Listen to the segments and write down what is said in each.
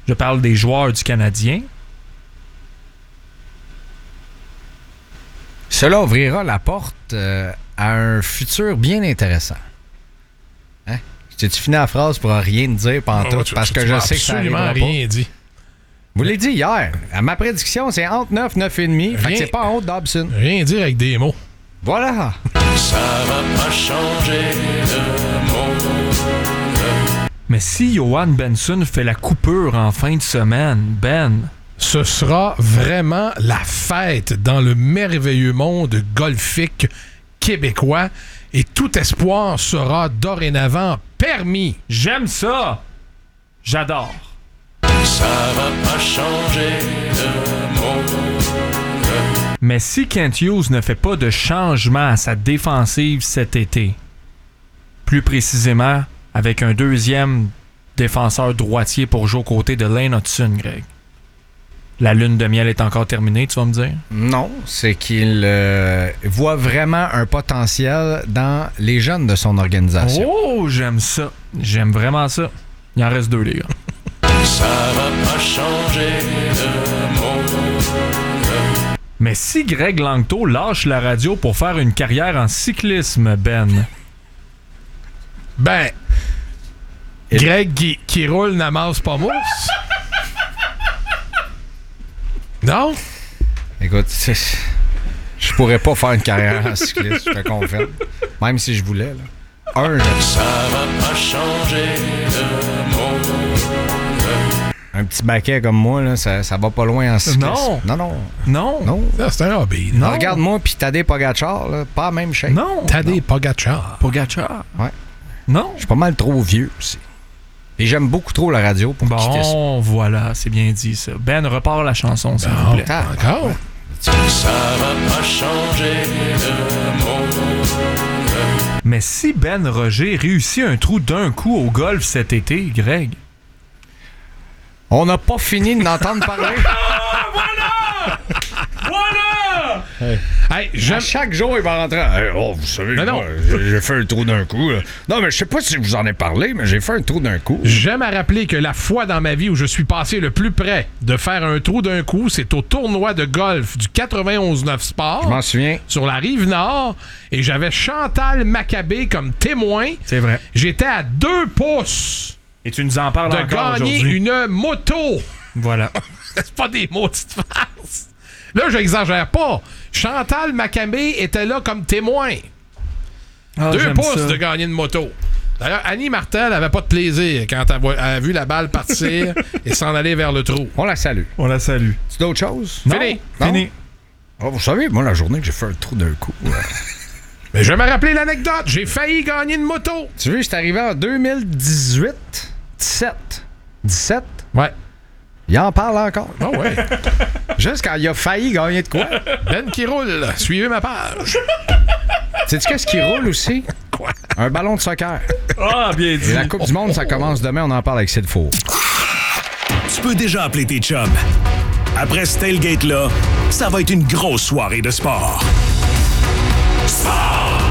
Je parle des joueurs du Canadien. Cela ouvrira la porte à un futur bien intéressant. Hein? Tu finis la phrase pour rien te dire pantoute, parce que je sais que ça arrivera absolument rien dit. Vous l'avez dit hier. Ma prédiction, c'est entre 9 et 9,5. Fait que c'est pas en haut de Dobson. Rien dire avec des mots. Voilà. Ça va pas changer le monde. Mais si Johan Benson fait la coupure en fin de semaine, Ben... Ce sera vraiment la fête dans le merveilleux monde golfique québécois et tout espoir sera dorénavant permis. J'aime ça! J'adore. Ça va pas changer le monde. Mais si Kent Hughes ne fait pas de changement à sa défensive cet été, plus précisément avec un deuxième défenseur droitier pour jouer aux côtés de Lane Hutson, Greg, la lune de miel est encore terminée, tu vas me dire? Non, c'est qu'il voit vraiment un potentiel dans les jeunes de son organisation. Oh, j'aime ça. J'aime vraiment ça. Il en reste 2, les gars. Ça va pas changer le monde. Mais si Greg Langto lâche la radio pour faire une carrière en cyclisme, Ben... Greg qui roule n'amasse pas mousse. Non? Écoute, je pourrais pas faire une carrière en cycliste, je te confirme. Même si je voulais. Là. Ça va pas changer le monde. Un petit baquet comme moi, là, ça va pas loin en cyclisme. Non. Ça, c'est un hobby. Non. Regarde-moi puis Tadej Pogacar, là, pas la même shape. Non. Tadej Pogacar. Ouais. Non. Je suis pas mal trop vieux aussi. Et j'aime beaucoup trop la radio pour quitter ça. Bon, voilà, c'est bien dit ça. Ben, repart la chanson, s'il vous plaît. Encore? Ça va pas changer le monde. Mais si Ben Roger réussit un trou d'un coup au golf cet été, Greg... On n'a pas fini de l'entendre parler. Voilà! Hey, chaque jour, il va rentrer. Hey, vous savez, moi, j'ai fait un trou d'un coup. Là. Non, mais je sais pas si je vous en ai parlé, mais j'ai fait un trou d'un coup. J'aime à rappeler que la fois dans ma vie où je suis passé le plus près de faire un trou d'un coup, c'est au tournoi de golf du 91-9 Sport. Je m'en souviens. Sur la Rive-Nord. Et j'avais Chantal Maccabé comme témoin. C'est vrai. J'étais à 2 pouces. Et tu nous en parles de encore gagner aujourd'hui. Une moto. Voilà. C'est pas des maudites farces. Là, j'exagère pas. Chantal Maccabé était là comme témoin. 2 pouces de gagner une moto. D'ailleurs, Annie Martel n'avait pas de plaisir quand elle a vu la balle partir et s'en aller vers le trou. On la salue. C'est d'autres choses? Fini. Fini. Oh, vous savez, moi, la journée que j'ai fait un trou d'un coup... Mais je vais me rappeler l'anecdote. J'ai failli gagner une moto. Tu veux, c'est arrivé en 2018, 17. Ouais. Il en parle encore. Oh ouais. Juste quand il a failli gagner de quoi? Ben qui roule. Suivez ma page. Sais-tu qu'est-ce qui roule aussi? Quoi? Un ballon de soccer. Ah, bien dit. Et la Coupe du Monde, ça commence demain. On en parle avec Sid Four. Tu peux déjà appeler tes chums. Après ce tailgate-là, ça va être une grosse soirée de sport. Sport!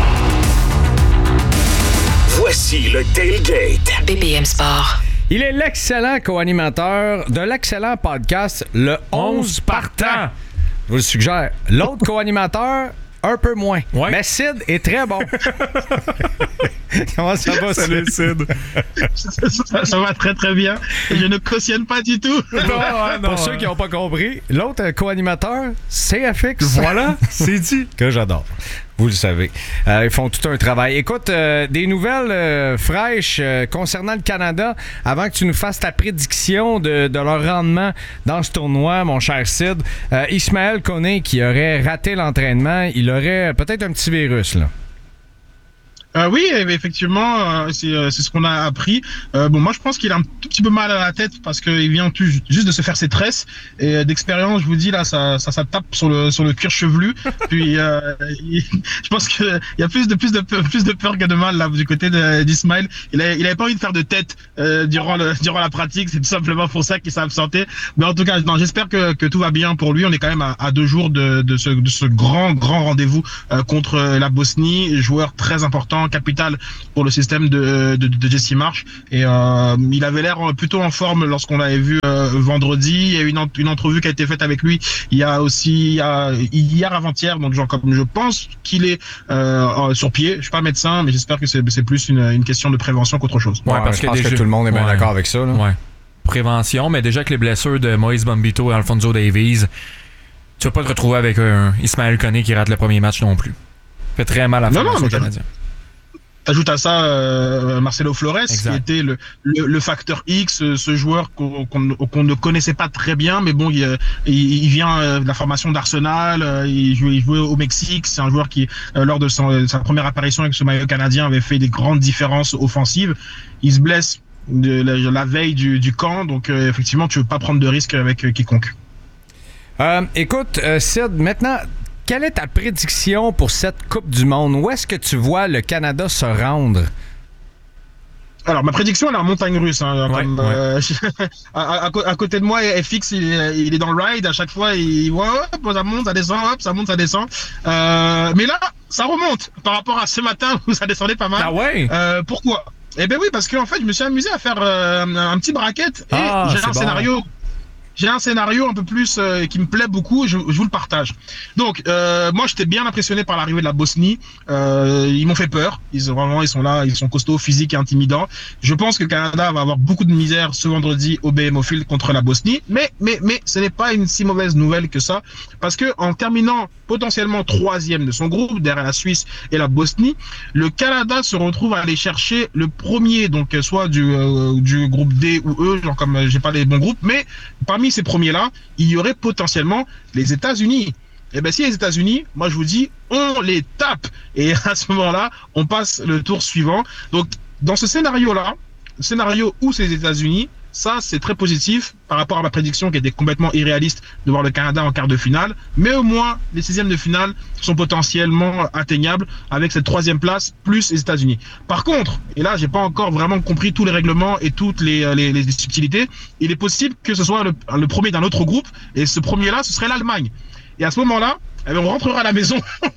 Voici le tailgate. BPM Sport. Il est l'excellent co-animateur de l'excellent podcast Le 11 Partant. Je vous le suggère. L'autre co-animateur, un peu moins. Ouais. Mais Sid est très bon. Comment ça va, Salut, Sid. Ça va très très bien. Je ne cautionne pas du tout. Pour ceux qui n'ont pas compris, l'autre co-animateur, CFX. Voilà, c'est dit. Que j'adore. Vous le savez. Ils font tout un travail. Écoute, des nouvelles fraîches concernant le Canada, avant que tu nous fasses ta prédiction de leur rendement dans ce tournoi, mon cher Sid. Ismaël Koné, qui aurait raté l'entraînement, il aurait peut-être un petit virus, là. Oui, effectivement, c'est ce qu'on a appris. Moi, je pense qu'il a un tout petit peu mal à la tête parce qu'il vient juste de se faire ses tresses. Et d'expérience, je vous dis, là, ça tape sur le cuir chevelu. Puis, je pense qu'il y a plus de peur que de mal, là, du côté d'Ismaël. Il avait pas envie de faire de tête durant la pratique. C'est tout simplement pour ça qu'il s'est absenté. Mais en tout cas, non, j'espère que tout va bien pour lui. On est quand même à 2 jours de ce grand rendez-vous contre la Bosnie. Joueur très important vraiment capital pour le système de Jesse Marsh. Et il avait l'air plutôt en forme lorsqu'on l'avait vu vendredi. Il y a eu une entrevue qui a été faite avec lui. Il y a hier avant-hier. Donc comme je pense qu'il est sur pied. Je suis pas médecin, mais j'espère que c'est plus une question de prévention qu'autre chose. Ouais, parce que je pense que tout le monde est bien d'accord avec ça. Là. Ouais. Prévention, mais déjà que les blessures de Moïse Bombito et Alfonso Davies, tu vas pas te retrouver avec un Ismaël Koné qui rate le premier match non plus. Ça fait très mal à la formation canadienne. T'ajoutes à ça Marcelo Flores, exact. Qui était le facteur X, ce joueur qu'on ne connaissait pas très bien, mais bon, il vient de la formation d'Arsenal, il jouait au Mexique, c'est un joueur qui, lors de sa première apparition avec ce maillot canadien, avait fait des grandes différences offensives. Il se blesse la veille du camp, donc effectivement, tu veux pas prendre de risques avec quiconque. Écoute, Sid, maintenant, quelle est ta prédiction pour cette Coupe du Monde? Où est-ce que tu vois le Canada se rendre? Alors, ma prédiction, elle est en montagne russe. Hein, à côté de moi, FX, il est dans le ride. À chaque fois, il voit, hop, ça monte, ça descend, hop, ça monte, ça descend. Mais là, ça remonte par rapport à ce matin où ça descendait pas mal. Ah ouais? Pourquoi? Eh ben oui, parce qu'en fait, je me suis amusé à faire un petit bracket et j'ai un scénario. J'ai un scénario un peu plus qui me plaît beaucoup, je vous le partage. Donc, moi, j'étais bien impressionné par l'arrivée de la Bosnie. Ils m'ont fait peur. Ils sont là, ils sont costauds, physiques et intimidants. Je pense que le Canada va avoir beaucoup de misère ce vendredi au BMO Field contre la Bosnie. Mais, ce n'est pas une si mauvaise nouvelle que ça, parce que en terminant potentiellement 3e de son groupe, derrière la Suisse et la Bosnie, le Canada se retrouve à aller chercher le premier, donc soit du groupe D ou E, genre comme j'ai pas les bons groupes, mais parmi ces premiers-là, il y aurait potentiellement les États-Unis. Et bien, si les États-Unis, moi je vous dis, on les tape. Et à ce moment-là, on passe le tour suivant. Donc, dans ce scénario-là, le scénario où c'est les États-Unis, ça, c'est très positif par rapport à ma prédiction qui était complètement irréaliste de voir le Canada en quart de finale. Mais au moins, les 16e de finale sont potentiellement atteignables avec cette 3e place plus les États-Unis. Par contre, et là, j'ai pas encore vraiment compris tous les règlements et toutes les subtilités, il est possible que ce soit le premier d'un autre groupe et ce premier-là, ce serait l'Allemagne. Et à ce moment-là, on rentrera à la maison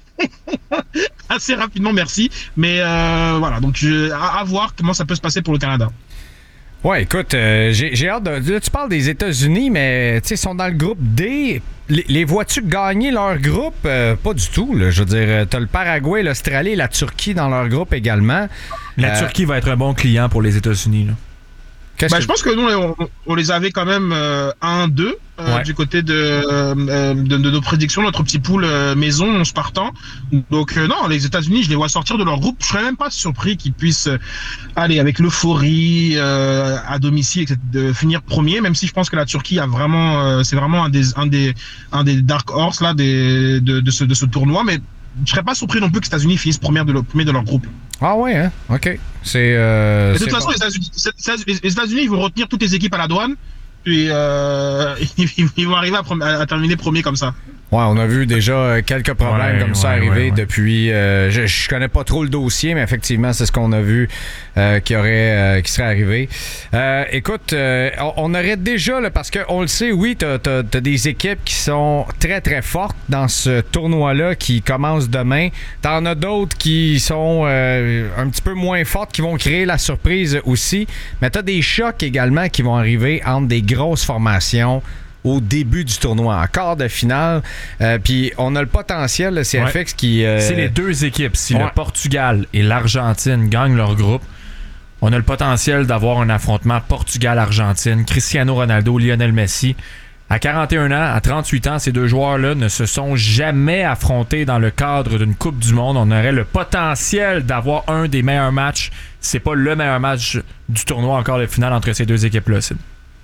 assez rapidement, merci. Mais voilà, donc à voir comment ça peut se passer pour le Canada. Ouais, écoute, j'ai hâte de... Là, tu parles des États-Unis, mais tu sais, ils sont dans le groupe D. Les vois-tu gagner leur groupe? Pas du tout, là. Je veux dire, t'as le Paraguay, l'Australie et la Turquie dans leur groupe également. La Turquie va être un bon client pour les États-Unis, là. Je pense que nous, on les avait quand même 1-2 du côté de nos prédictions, notre petit pool maison, 11 partants. Donc non, les États-Unis, je les vois sortir de leur groupe. Je serais même pas surpris qu'ils puissent aller avec l'euphorie à domicile de finir premier, même si je pense que la Turquie a vraiment, c'est vraiment un des dark horse là de ce tournoi, mais je serais pas surpris non plus que les États-Unis finissent premier de leur groupe. Ah ouais, hein? OK. De toute façon, les États-Unis, ils vont retenir toutes les équipes à la douane, puis ils vont arriver à terminer premier comme ça. Ouais, on a vu déjà quelques problèmes ça arriver depuis... je connais pas trop le dossier, mais effectivement, c'est ce qu'on a vu qui serait arrivé. Écoute, on aurait déjà, là, parce qu'on le sait, oui, t'as des équipes qui sont très, très fortes dans ce tournoi-là qui commence demain. T'en as d'autres qui sont un petit peu moins fortes, qui vont créer la surprise aussi. Mais t'as des chocs également qui vont arriver entre des grosses formations au début du tournoi, en quart de finale. Puis on a le potentiel, le CFX qui... C'est les deux équipes. Si le Portugal et l'Argentine gagnent leur groupe, on a le potentiel d'avoir un affrontement Portugal-Argentine, Cristiano Ronaldo, Lionel Messi. À 41 ans, à 38 ans, ces deux joueurs-là ne se sont jamais affrontés dans le cadre d'une Coupe du Monde. On aurait le potentiel d'avoir un des meilleurs matchs. C'est pas le meilleur match du tournoi encore de finale entre ces deux équipes-là, Sid.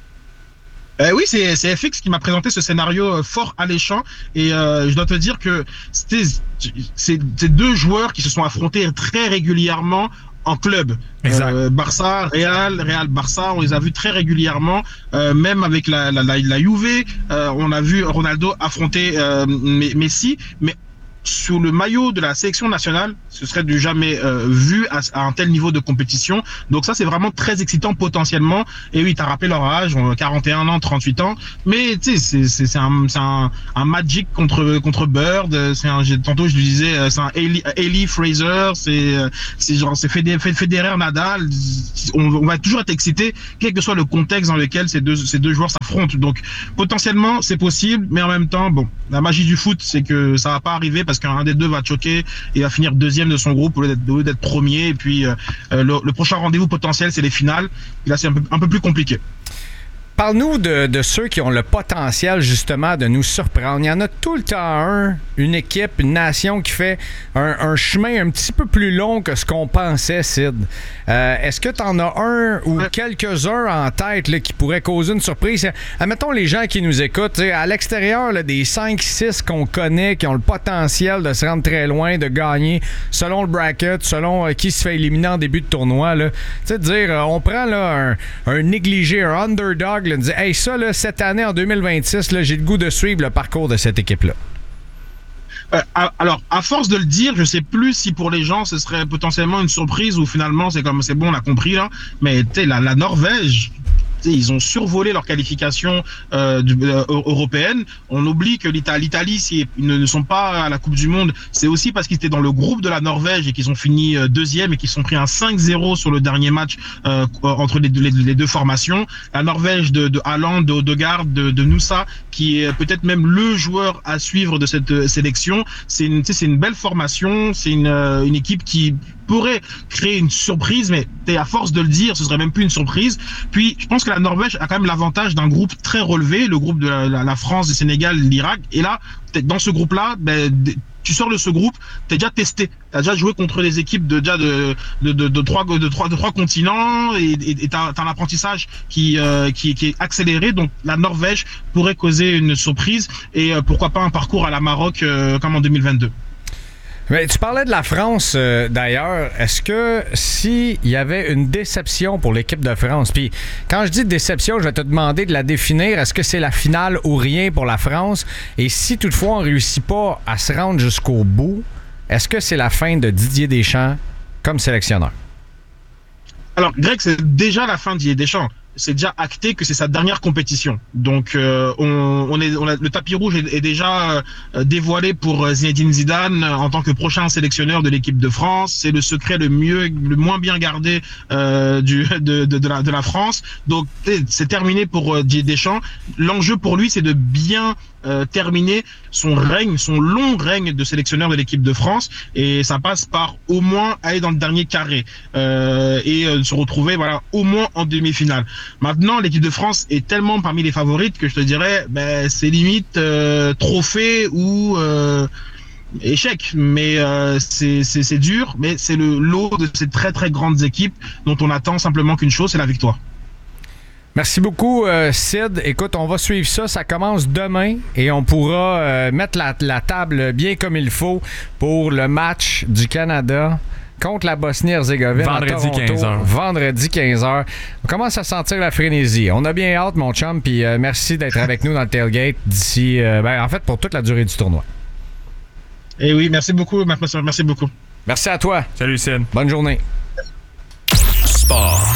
Oui, c'est FX qui m'a présenté ce scénario fort alléchant et je dois te dire que c'est deux joueurs qui se sont affrontés très régulièrement en club. Barça, Real, Barça, on les a vus très régulièrement, même avec la Juve, on a vu Ronaldo affronter Messi, mais sous le maillot de la sélection nationale, ce serait du jamais vu à un tel niveau de compétition. Donc ça, c'est vraiment très excitant potentiellement. Et oui, t'as rappelé leur âge, 41 ans, 38 ans. Mais tu sais, c'est un Magic contre Bird. Tantôt je lui disais, c'est un Ellie Fraser. C'est Federer, Nadal. On va toujours être excité, quel que soit le contexte dans lequel ces deux joueurs s'affrontent. Donc potentiellement, c'est possible, mais en même temps, bon, la magie du foot, c'est que ça va pas arriver parce qu'un des deux va choquer et va finir deuxième de son groupe au lieu d'être premier. Et puis le prochain rendez-vous potentiel, c'est les finales. Et là, c'est un peu plus compliqué. Parle-nous de ceux qui ont le potentiel, justement, de nous surprendre. Il y en a tout le temps une équipe, une nation qui fait un chemin un petit peu plus long que ce qu'on pensait, Sid. Est-ce que tu en as un ou quelques-uns en tête là, qui pourraient causer une surprise? Admettons les gens qui nous écoutent, à l'extérieur là, des 5-6 qu'on connaît, qui ont le potentiel de se rendre très loin, de gagner, selon le bracket, selon qui se fait éliminer en début de tournoi. Là. De dire, on prend là, un négligé, un underdog, là, dire, hey, ça, là, cette année, en 2026, là, j'ai le goût de suivre le parcours de cette équipe-là. Alors, à force de le dire, je sais plus si pour les gens, ce serait potentiellement une surprise ou finalement, c'est bon, on a compris, là. Mais, tu sais, la Norvège, ils ont survolé leur qualification européenne. On oublie que l'Italie, s'ils ne sont pas à la Coupe du Monde, c'est aussi parce qu'ils étaient dans le groupe de la Norvège et qu'ils ont fini deuxième et qu'ils sont pris un 5-0 sur le dernier match entre les deux formations. La Norvège de Haaland, de Odegaard, de Nusa, qui est peut-être même le joueur à suivre de cette sélection. C'est une belle formation, c'est une équipe qui pourrait créer une surprise, mais à force de le dire, ce serait même plus une surprise. Puis, je pense que la Norvège a quand même l'avantage d'un groupe très relevé, le groupe de la France, le Sénégal, l'Irak. Et là, dans ce groupe-là, tu sors de ce groupe, t'es déjà testé. T'as déjà joué contre des équipes de trois continents et t'as un apprentissage qui est accéléré. Donc, la Norvège pourrait causer une surprise et pourquoi pas un parcours à la Maroc comme en 2022. Mais tu parlais de la France, d'ailleurs. Est-ce que s'il y avait une déception pour l'équipe de France, puis quand je dis déception, je vais te demander de la définir. Est-ce que c'est la finale ou rien pour la France? Et si toutefois on ne réussit pas à se rendre jusqu'au bout, est-ce que c'est la fin de Didier Deschamps comme sélectionneur? Alors, Greg, c'est déjà la fin de Didier Deschamps. C'est déjà acté que c'est sa dernière compétition. Donc, le tapis rouge est déjà dévoilé pour Zinedine Zidane en tant que prochain sélectionneur de l'équipe de France. C'est le secret le moins bien gardé de la France. Donc, c'est terminé pour Didier Deschamps. L'enjeu pour lui, c'est de bien terminer son long règne de sélectionneur de l'équipe de France, et ça passe par au moins aller dans le dernier carré et se retrouver au moins en demi-finale. Maintenant, l'équipe de France est tellement parmi les favorites que je te dirais c'est limite trophée ou échec, mais c'est dur, mais c'est le lot de ces très très grandes équipes dont on attend simplement qu'une chose, c'est la victoire. Merci beaucoup, Sid. Écoute, on va suivre ça. Ça commence demain et on pourra mettre la table bien comme il faut pour le match du Canada contre la Bosnie-Herzégovine. Vendredi 15h. Vendredi 15h. On commence à sentir la frénésie. On a bien hâte, mon chum, puis merci d'être avec nous dans le tailgate d'ici, en fait, pour toute la durée du tournoi. Eh oui, merci beaucoup. Merci beaucoup. Merci à toi. Salut, Sid. Bonne journée. Sport.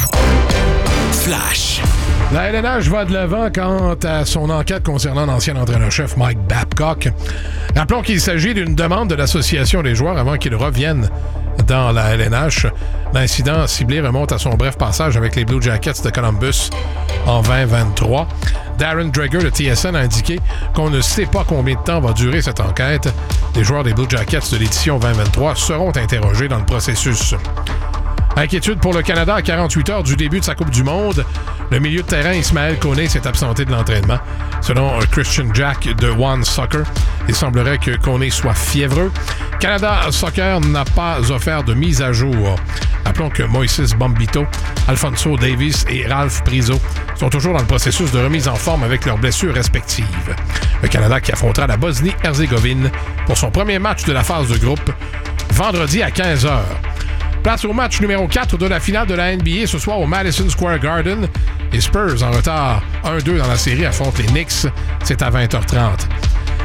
Flash. La LNH va de l'avant quant à son enquête concernant l'ancien entraîneur-chef Mike Babcock. Rappelons qu'il s'agit d'une demande de l'association des joueurs avant qu'il revienne dans la LNH. L'incident ciblé remonte à son bref passage avec les Blue Jackets de Columbus en 2023. Darren Dreger de TSN a indiqué qu'on ne sait pas combien de temps va durer cette enquête. Les joueurs des Blue Jackets de l'édition 2023 seront interrogés dans le processus. Inquiétude pour le Canada à 48 heures du début de sa Coupe du Monde. Le milieu de terrain Ismaël Koné s'est absenté de l'entraînement. Selon Christian Jack de One Soccer, il semblerait que Koné soit fiévreux. Canada Soccer n'a pas offert de mise à jour. Rappelons que Moises Bombito, Alfonso Davis et Ralph Priso sont toujours dans le processus de remise en forme avec leurs blessures respectives. Le Canada qui affrontera la Bosnie-Herzégovine pour son premier match de la phase de groupe vendredi à 15h. Place au match numéro 4 de la finale de la NBA ce soir au Madison Square Garden. Les Spurs, en retard 1-2 dans la série, affrontent les Knicks. C'est à 20h30.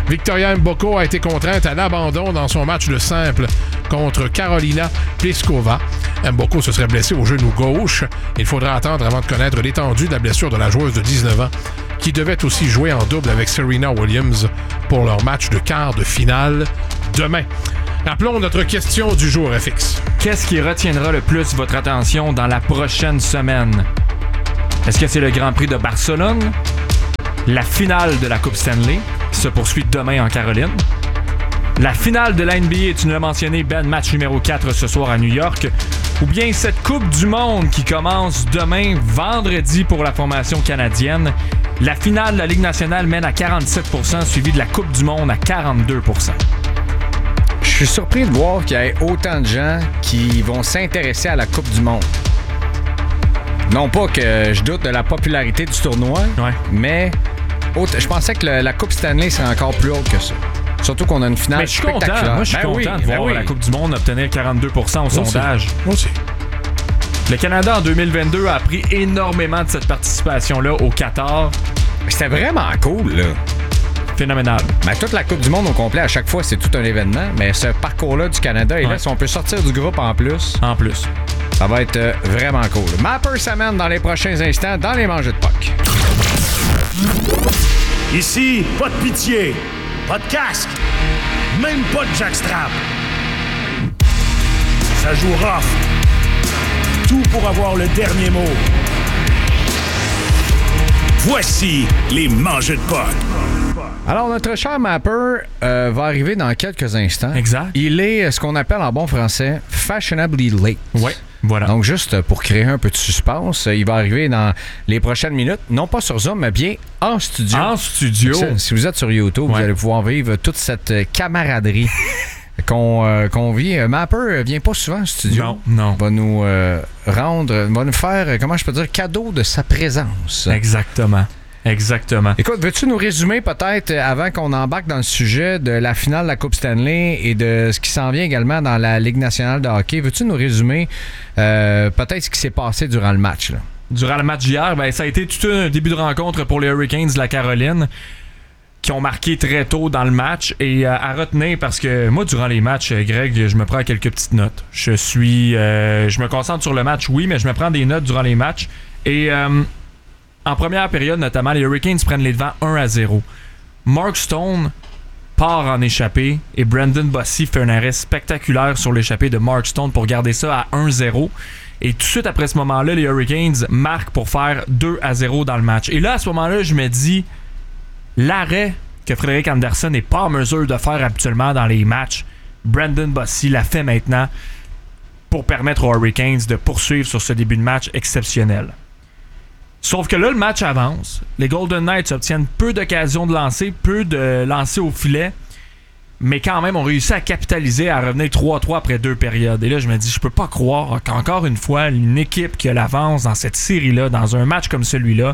Victoria Mboko a été contrainte à l'abandon dans son match de simple contre Karolina Pliskova. Mboko se serait blessée au genou gauche. Il faudra attendre avant de connaître l'étendue de la blessure de la joueuse de 19 ans qui devait aussi jouer en double avec Serena Williams pour leur match de quart de finale demain. Rappelons notre question du jour, FX. Qu'est-ce qui retiendra le plus votre attention dans la prochaine semaine? Est-ce que c'est le Grand Prix de Barcelone? La finale de la Coupe Stanley, qui se poursuit demain en Caroline? La finale de la NBA, tu nous l'as mentionné, Ben, match numéro 4 ce soir à New York? Ou bien cette Coupe du Monde qui commence demain, vendredi, pour la formation canadienne? La finale de la Ligue nationale mène à 47%, suivie de la Coupe du Monde à 42%. Je suis surpris de voir qu'il y ait autant de gens qui vont s'intéresser à la Coupe du Monde. Non pas que je doute de la popularité du tournoi, mais je pensais que la Coupe Stanley serait encore plus haute que ça. Surtout qu'on a une finale spectaculaire. Moi, je suis content de voir la Coupe du Monde obtenir 42% au sondage. Moi aussi. Le Canada, en 2022, a appris énormément de cette participation-là au Qatar. C'était vraiment cool, là. Phénoménal. Mais toute la Coupe du Monde au complet, à chaque fois, c'est tout un événement. Mais ce parcours-là du Canada, et là, si on peut sortir du groupe en plus... Ça va être vraiment cool. Mapper s'amène dans les prochains instants dans les Mangeux de Puck. Ici, pas de pitié, pas de casque, même pas de jackstrap. Ça joue rough. Tout pour avoir le dernier mot. Voici les Mangeux de Puck. Alors, notre cher Mapper va arriver dans quelques instants. Exact. Il est ce qu'on appelle en bon français fashionably late. Oui, voilà. Donc, juste pour créer un peu de suspense, il va arriver dans les prochaines minutes, non pas sur Zoom, mais bien en studio. En studio. Si vous êtes sur YouTube, vous allez pouvoir vivre toute cette camaraderie qu'on vit. Mapper vient pas souvent en studio. Non. Va nous va nous faire, comment je peux dire, cadeau de sa présence. Exactement. Écoute, veux-tu nous résumer peut-être, avant qu'on embarque dans le sujet de la finale de la Coupe Stanley et de ce qui s'en vient également dans la Ligue nationale de hockey, veux-tu nous résumer peut-être ce qui s'est passé durant le match, là? Durant le match d'hier, ça a été tout un début de rencontre pour les Hurricanes de la Caroline qui ont marqué très tôt dans le match et à retenir parce que moi, durant les matchs, Greg, je me prends quelques petites notes. Je me concentre sur le match, oui, mais je me prends des notes durant les matchs et... en première période, notamment, les Hurricanes prennent les devants 1-0. Mark Stone part en échappée et Brendan Bossy fait un arrêt spectaculaire sur l'échappée de Mark Stone pour garder ça à 1-0. Et tout de suite après ce moment-là, les Hurricanes marquent pour faire 2-0 dans le match. Et là, à ce moment-là, je me dis, l'arrêt que Frédéric Andersen n'est pas en mesure de faire habituellement dans les matchs, Brendan Bossy l'a fait maintenant pour permettre aux Hurricanes de poursuivre sur ce début de match exceptionnel. Sauf que là, le match avance. Les Golden Knights obtiennent peu d'occasions de lancer, peu de lancers au filet, mais quand même, on réussit à capitaliser, à revenir 3-3 après 2 périodes. Et là, je me dis, je peux pas croire qu'encore une fois, une équipe qui a l'avance dans cette série-là, dans un match comme celui-là,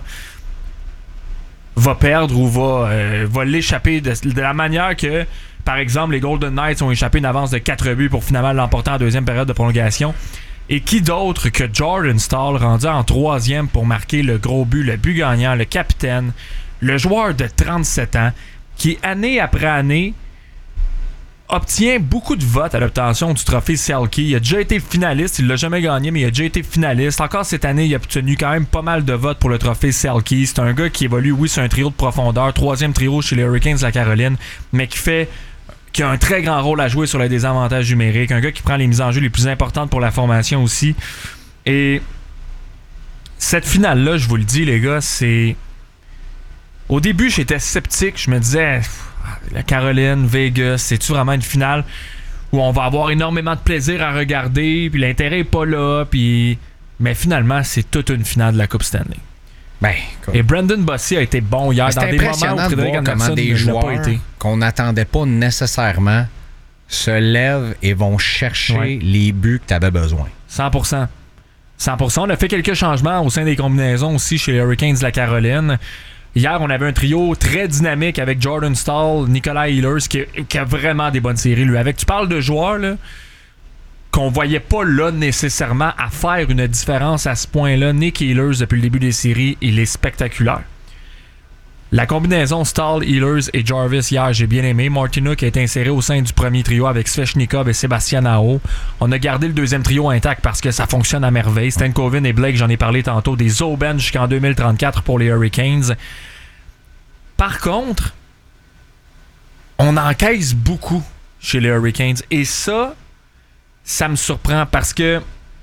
va perdre ou va l'échapper de la manière que, par exemple, les Golden Knights ont échappé une avance de 4 buts pour finalement l'emporter en deuxième période de prolongation. Et qui d'autre que Jordan Staal rendu en 3e pour marquer le gros but, le but gagnant, le capitaine, le joueur de 37 ans, qui année après année obtient beaucoup de votes à l'obtention du trophée Selke. Il a déjà été finaliste, il l'a jamais gagné, mais il a déjà été finaliste. Encore cette année, il a obtenu quand même pas mal de votes pour le trophée Selke. C'est un gars qui évolue, oui, sur un trio de profondeur, 3e trio chez les Hurricanes de la Caroline, mais qui a un très grand rôle à jouer sur les désavantages numériques. Un gars qui prend les mises en jeu les plus importantes pour la formation aussi. Et cette finale-là, je vous le dis, les gars, c'est... Au début, j'étais sceptique. Je me disais, la Caroline, Vegas, c'est-tu vraiment une finale où on va avoir énormément de plaisir à regarder, puis l'intérêt est pas là, puis... Mais finalement, c'est toute une finale de la Coupe Stanley. Et Brendan Bossy a été bon hier dans des moments où Frédéric Andersen des joueurs pas été. Qu'on n'attendait pas nécessairement se lèvent et vont chercher les buts que tu avais besoin. 100%. On a fait quelques changements au sein des combinaisons aussi chez les Hurricanes de la Caroline. Hier, on avait un trio très dynamique avec Jordan Staal, Nikolai Ehlers qui a vraiment des bonnes séries. Lui, tu parles de joueurs là, qu'on voyait pas là nécessairement à faire une différence à ce point-là. Nick Ehlers, depuis le début des séries, il est spectaculaire. La combinaison Stahl, Ehlers et Jarvis hier, j'ai bien aimé. Martinook a été inséré au sein du premier trio avec Svechnikov et Sébastien Aho. On a gardé le deuxième trio intact parce que ça fonctionne à merveille. Stankoven et Blake, j'en ai parlé tantôt, des Zobens jusqu'en 2034 pour les Hurricanes. Par contre, on encaisse beaucoup chez les Hurricanes. Et ça me surprend parce que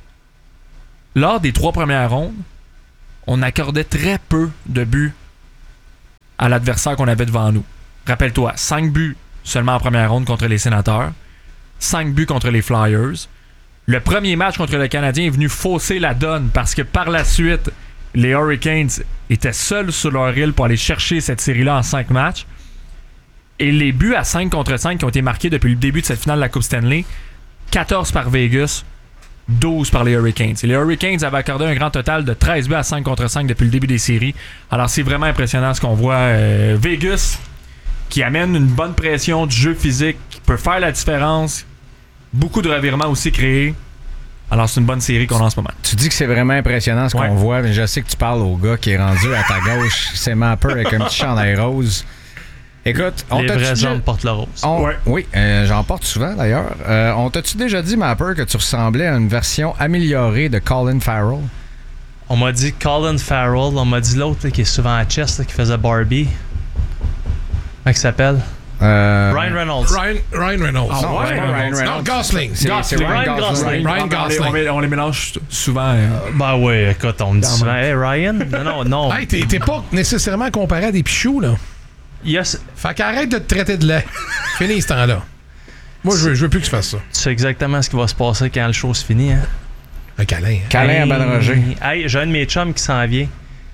lors des 3 premières rondes, on accordait très peu de buts à l'adversaire qu'on avait devant nous. Rappelle-toi, 5 buts seulement en première ronde contre les Sénateurs, 5 buts contre les Flyers. Le premier match contre le Canadien est venu fausser la donne parce que par la suite, les Hurricanes étaient seuls sur leur île pour aller chercher cette série-là en 5 matchs. Et les buts à 5 contre 5 qui ont été marqués depuis le début de cette finale de la Coupe Stanley, 14 par Vegas, 12 par les Hurricanes. Et les Hurricanes avaient accordé un grand total de 13 buts à 5 contre 5 depuis le début des séries. Alors c'est vraiment impressionnant ce qu'on voit. Vegas qui amène une bonne pression du jeu physique, qui peut faire la différence. Beaucoup de revirements aussi créés. Alors c'est une bonne série qu'on a en ce moment. Tu dis que c'est vraiment impressionnant ce qu'on voit, mais je sais que tu parles au gars qui est rendu à ta gauche. C'est Mapper avec un petit chandail rose. Écoute, les vrais gens portent le rose. Oui, j'en porte souvent d'ailleurs. On t'a-tu déjà dit, Mapper, que tu ressemblais à une version améliorée de Colin Farrell? On m'a dit Colin Farrell, on m'a dit l'autre là, qui est souvent à Chess, là, qui faisait Barbie. Comment il s'appelle? Ryan Reynolds. Ryan Reynolds. Ah, non, Ryan Reynolds. Non, Gosling. C'est Ryan Gosling. Ryan Gosling. On les mélange souvent. Ben oui, écoute, on me dit souvent, hey Ryan? Non. Hey, t'es pas nécessairement comparé à des pichous, là. Yes. Fait qu'arrête de te traiter de lait. Fini ce temps-là. Moi, je veux plus que tu fasses ça. Tu sais exactement ce qui va se passer quand le show se finit, hein? Un câlin. Hein? Câlin à Ben Roger. Hey, j'ai un de mes chums qui s'en vient.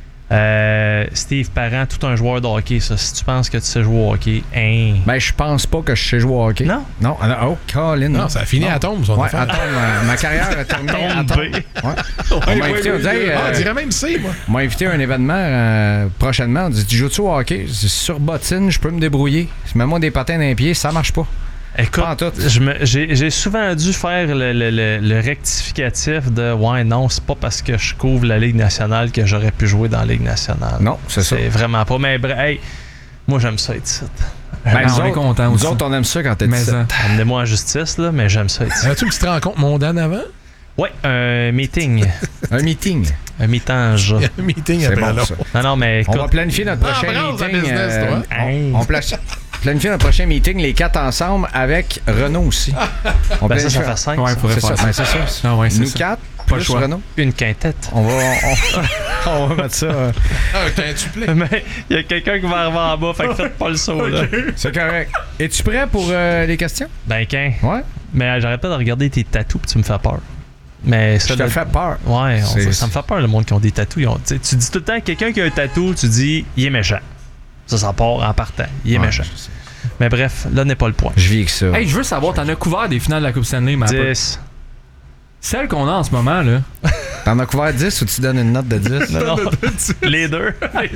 Steve Parent, tout un joueur de hockey, ça. Si tu penses que tu sais jouer au hockey, hein. Ben, je pense pas que je sais jouer au hockey. Non? Non. Oh, Colin. Non, ça a fini à tombe, son affaire. Ma carrière a terminé à tombe. Ouais. On m'a invité, on dirait même C, moi. On m'a invité à un événement prochainement. On dit, tu joues-tu au hockey? Sur bottine, je peux me débrouiller. Mets-moi des patins dans les pieds, ça marche pas. Écoute, j'ai souvent dû faire le rectificatif de « Ouais, non, c'est pas parce que je couvre la Ligue nationale que j'aurais pu jouer dans la Ligue nationale. » Non, c'est ça. C'est vraiment pas. Mais hey, moi, j'aime ça être ici. On est contents aussi. Nous autres, on aime ça quand t'es ici. Amenez-moi en justice, là, mais j'aime ça être ici. As-tu une petite rencontre mondaine avant? Oui, un meeting. Un meeting? Un mitange. Un meeting après bon, ça. Non, mais écoute, on va planifier notre prochain meeting. On planifie notre prochain meeting, les 4 ensemble, avec Renaud aussi. Ça fait 5. Ouais, c'est ça. C'est ça. Ah ouais, nous 4, plus Renaud. Une quintette. On va mettre ça. Un quintuplet. Mais il y a quelqu'un qui va arriver en bas, fait que faites pas le saut. Là. C'est correct. Es-tu prêt pour les questions? Ben, quand? Ouais. Mais j'arrête pas de regarder tes tatous puis tu me fais peur. Mais ça je te fais peur. Ouais, ça me fait peur le monde qui ont des tatous. Tu dis tout le temps, quelqu'un qui a un tatou, tu dis, il est méchant. Ça part en partant. Il est méchant. Mais bref, là n'est pas le point. Je vis avec ça. Hey, je veux savoir, t'en as couvert des finales de la Coupe Stanley, ma 10. Celle qu'on a en ce moment, là. T'en as couvert 10 ou tu donnes une note de 10? Non. Les deux.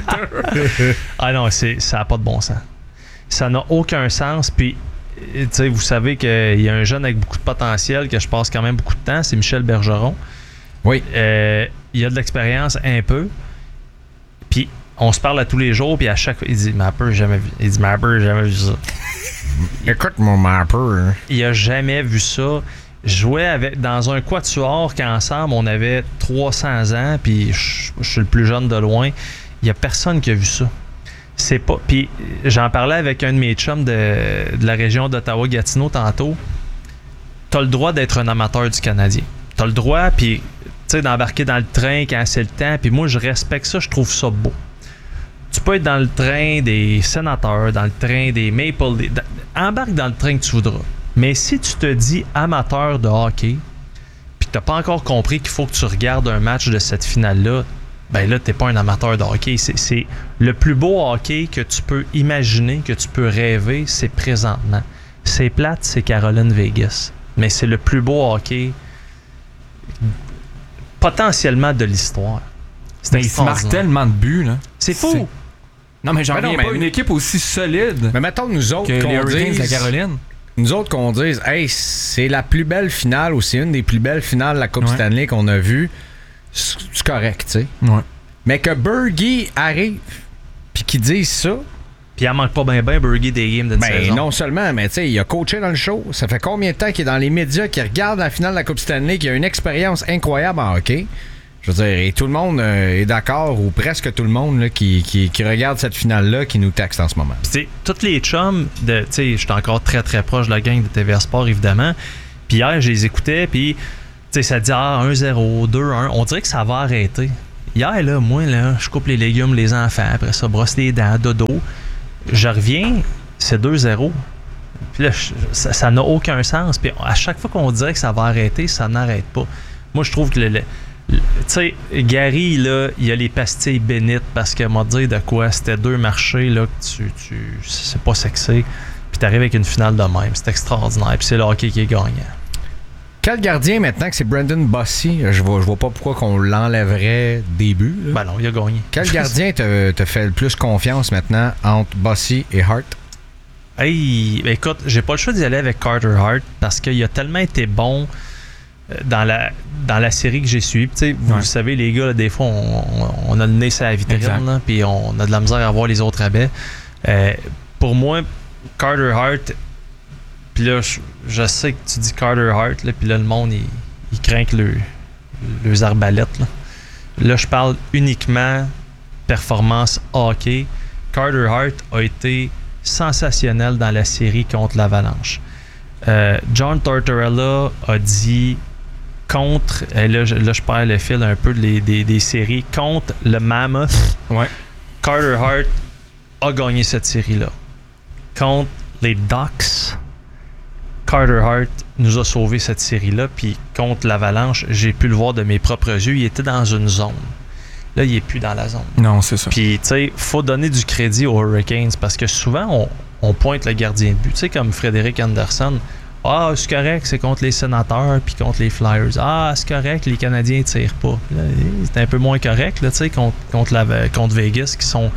Ah non, ça n'a pas de bon sens. Ça n'a aucun sens. Puis, tu sais, vous savez qu'il y a un jeune avec beaucoup de potentiel que je passe quand même beaucoup de temps, c'est Michel Bergeron. Oui. Il a de l'expérience un peu. Puis, on se parle à tous les jours, puis à chaque fois, il dit Mapper, j'ai jamais vu. Il dit Mapper, j'ai jamais vu ça. Écoute, mon Mapper. Il a jamais vu ça. Je jouais dans un quatuor qu'ensemble, on avait 300 ans, puis je suis le plus jeune de loin. Il y a personne qui a vu ça. C'est pas. Puis j'en parlais avec un de mes chums de la région d'Ottawa-Gatineau tantôt. T'as le droit d'être un amateur du Canadien. T'as le droit, puis tu sais, d'embarquer dans le train quand c'est le temps. Puis moi, je respecte ça, je trouve ça beau. Tu peux être dans le train des Sénateurs, dans le train des Maple Leafs. Embarque dans le train que tu voudras. Mais si tu te dis amateur de hockey, puis que t'as pas encore compris qu'il faut que tu regardes un match de cette finale-là, ben là, t'es pas un amateur de hockey. C'est le plus beau hockey que tu peux imaginer, que tu peux rêver, c'est présentement. C'est plate, c'est Caroline Vegas. Mais c'est le plus beau hockey potentiellement de l'histoire. Il se marque tellement de buts, là. C'est fou! Non, mais j'en reviens pas. Une équipe aussi solide. Mais mettons, nous autres, que les Hurricanes de la Caroline. Nous autres, qu'on dise, hey, c'est la plus belle finale ou c'est une des plus belles finales de la Coupe Stanley qu'on a vue, c'est correct, tu sais. Ouais. Mais que Bergie arrive, puis qui disent ça. Puis il manque pas bien Bergie des games d'une saison. Non seulement, mais tu sais, il a coaché dans le show. Ça fait combien de temps qu'il est dans les médias, qu'il regarde la finale de la Coupe Stanley, qu'il a une expérience incroyable en hockey? Je veux dire, et tout le monde est d'accord, ou presque tout le monde là, qui regarde cette finale-là, qui nous texte en ce moment. Puis tous les chums, tu sais, je suis encore très très proche de la gang de TVA Sport, évidemment. Puis hier, je les écoutais, puis tu sais, ça dit 1-0, 2-1. On dirait que ça va arrêter. Hier, là, moi, là, je coupe les légumes, les enfants, après ça, brosse les dents, dodo. Je reviens, c'est 2-0. Puis là, ça n'a aucun sens. Puis à chaque fois qu'on dirait que ça va arrêter, ça n'arrête pas. Moi, je trouve que tu sais, Gary, là, il a les pastilles bénites parce qu'elle m'a dit de quoi c'était 2 marchés, là, que c'est pas sexy. Puis t'arrives avec une finale de même. C'est extraordinaire. Puis c'est le hockey qui est gagnant. Quel gardien maintenant que c'est Brendan Bossy? Je vois pas pourquoi qu'on l'enlèverait début. Là. Ben non, il a gagné. Quel gardien te fait le plus confiance maintenant entre Bossy et Hart? Hey, écoute, j'ai pas le choix d'y aller avec Carter Hart parce qu'il a tellement été bon dans la série que j'ai suivie. Vous savez, les gars, là, des fois, on a le nez sur la vitrine, puis on a de la misère à voir les autres rabais. Pour moi, Carter Hart, puis là, je sais que tu dis Carter Hart, puis là, le monde, il craint leurs arbalètes. Là, je parle uniquement performance hockey. Carter Hart a été sensationnel dans la série contre l'Avalanche. John Tortorella a dit contre, et là je perds le fil un peu des séries, contre le Mammoth. Ouais. Carter Hart a gagné cette série-là. Contre les Ducks, Carter Hart nous a sauvé cette série-là. Puis contre l'Avalanche, j'ai pu le voir de mes propres yeux, il était dans une zone. Là, il n'est plus dans la zone. Non, c'est ça. Puis, tu sais, faut donner du crédit aux Hurricanes parce que souvent, on pointe le gardien de but. Tu sais, comme Frédéric Anderson. Ah, c'est correct, c'est contre les Sénateurs puis contre les Flyers. Ah, c'est correct, les Canadiens ne tirent pas. Là, c'est un peu moins correct, là, tu sais, contre Vegas qui sont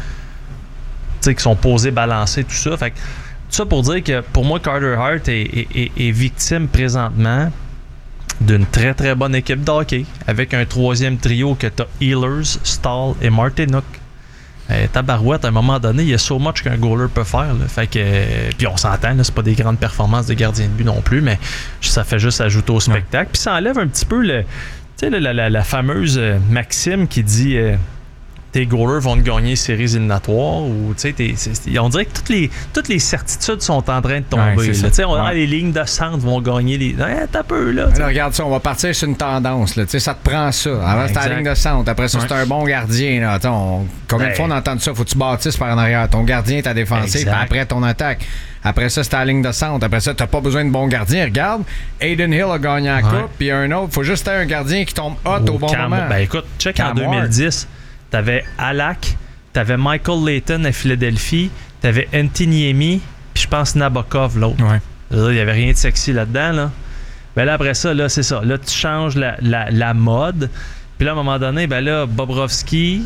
posés, balancés, tout ça. Fait que, tout ça pour dire que, pour moi, Carter Hart est victime présentement d'une très très bonne équipe de hockey avec un troisième trio que t'as Ehlers, Stahl et Martinook. Tabarouette, à un moment donné, il y a so much qu'un goaler peut faire. Là. Fait que, puis on s'entend, là, c'est pas des grandes performances de gardien de but non plus, mais ça fait juste ajouter au spectacle. Puis ça enlève un petit peu la fameuse maxime qui dit tes goalers vont te gagner les séries éliminatoires. Ou, on dirait que toutes les certitudes sont en train de tomber. Les lignes de centre vont gagner les. T'as peu, là. Alors, regarde ça, on va partir sur une tendance. Là. Ça te prend ça. Avant, c'était la ligne de centre. Après ça, c'est un bon gardien. Là. Combien de fois on entend ça? Faut que tu bâtisses par en arrière. Ton gardien est à défensive, après ton attaque. Après ça, c'est la ligne de centre. Après ça, t'as pas besoin de bon gardien. Regarde, Aiden Hill a gagné la coupe, puis un autre. Faut juste avoir un gardien qui tombe hot au bon moment. Ben écoute, check en 2010. T'avais Halak, t'avais Michael Layton à Philadelphie, t'avais Antiniemi, puis je pense Nabokov, l'autre. Ouais. Il n'y avait rien de sexy là-dedans. Là. Ben là, après ça, là, c'est ça. Là, tu changes la mode. Puis là, à un moment donné, ben là, Bobrovski,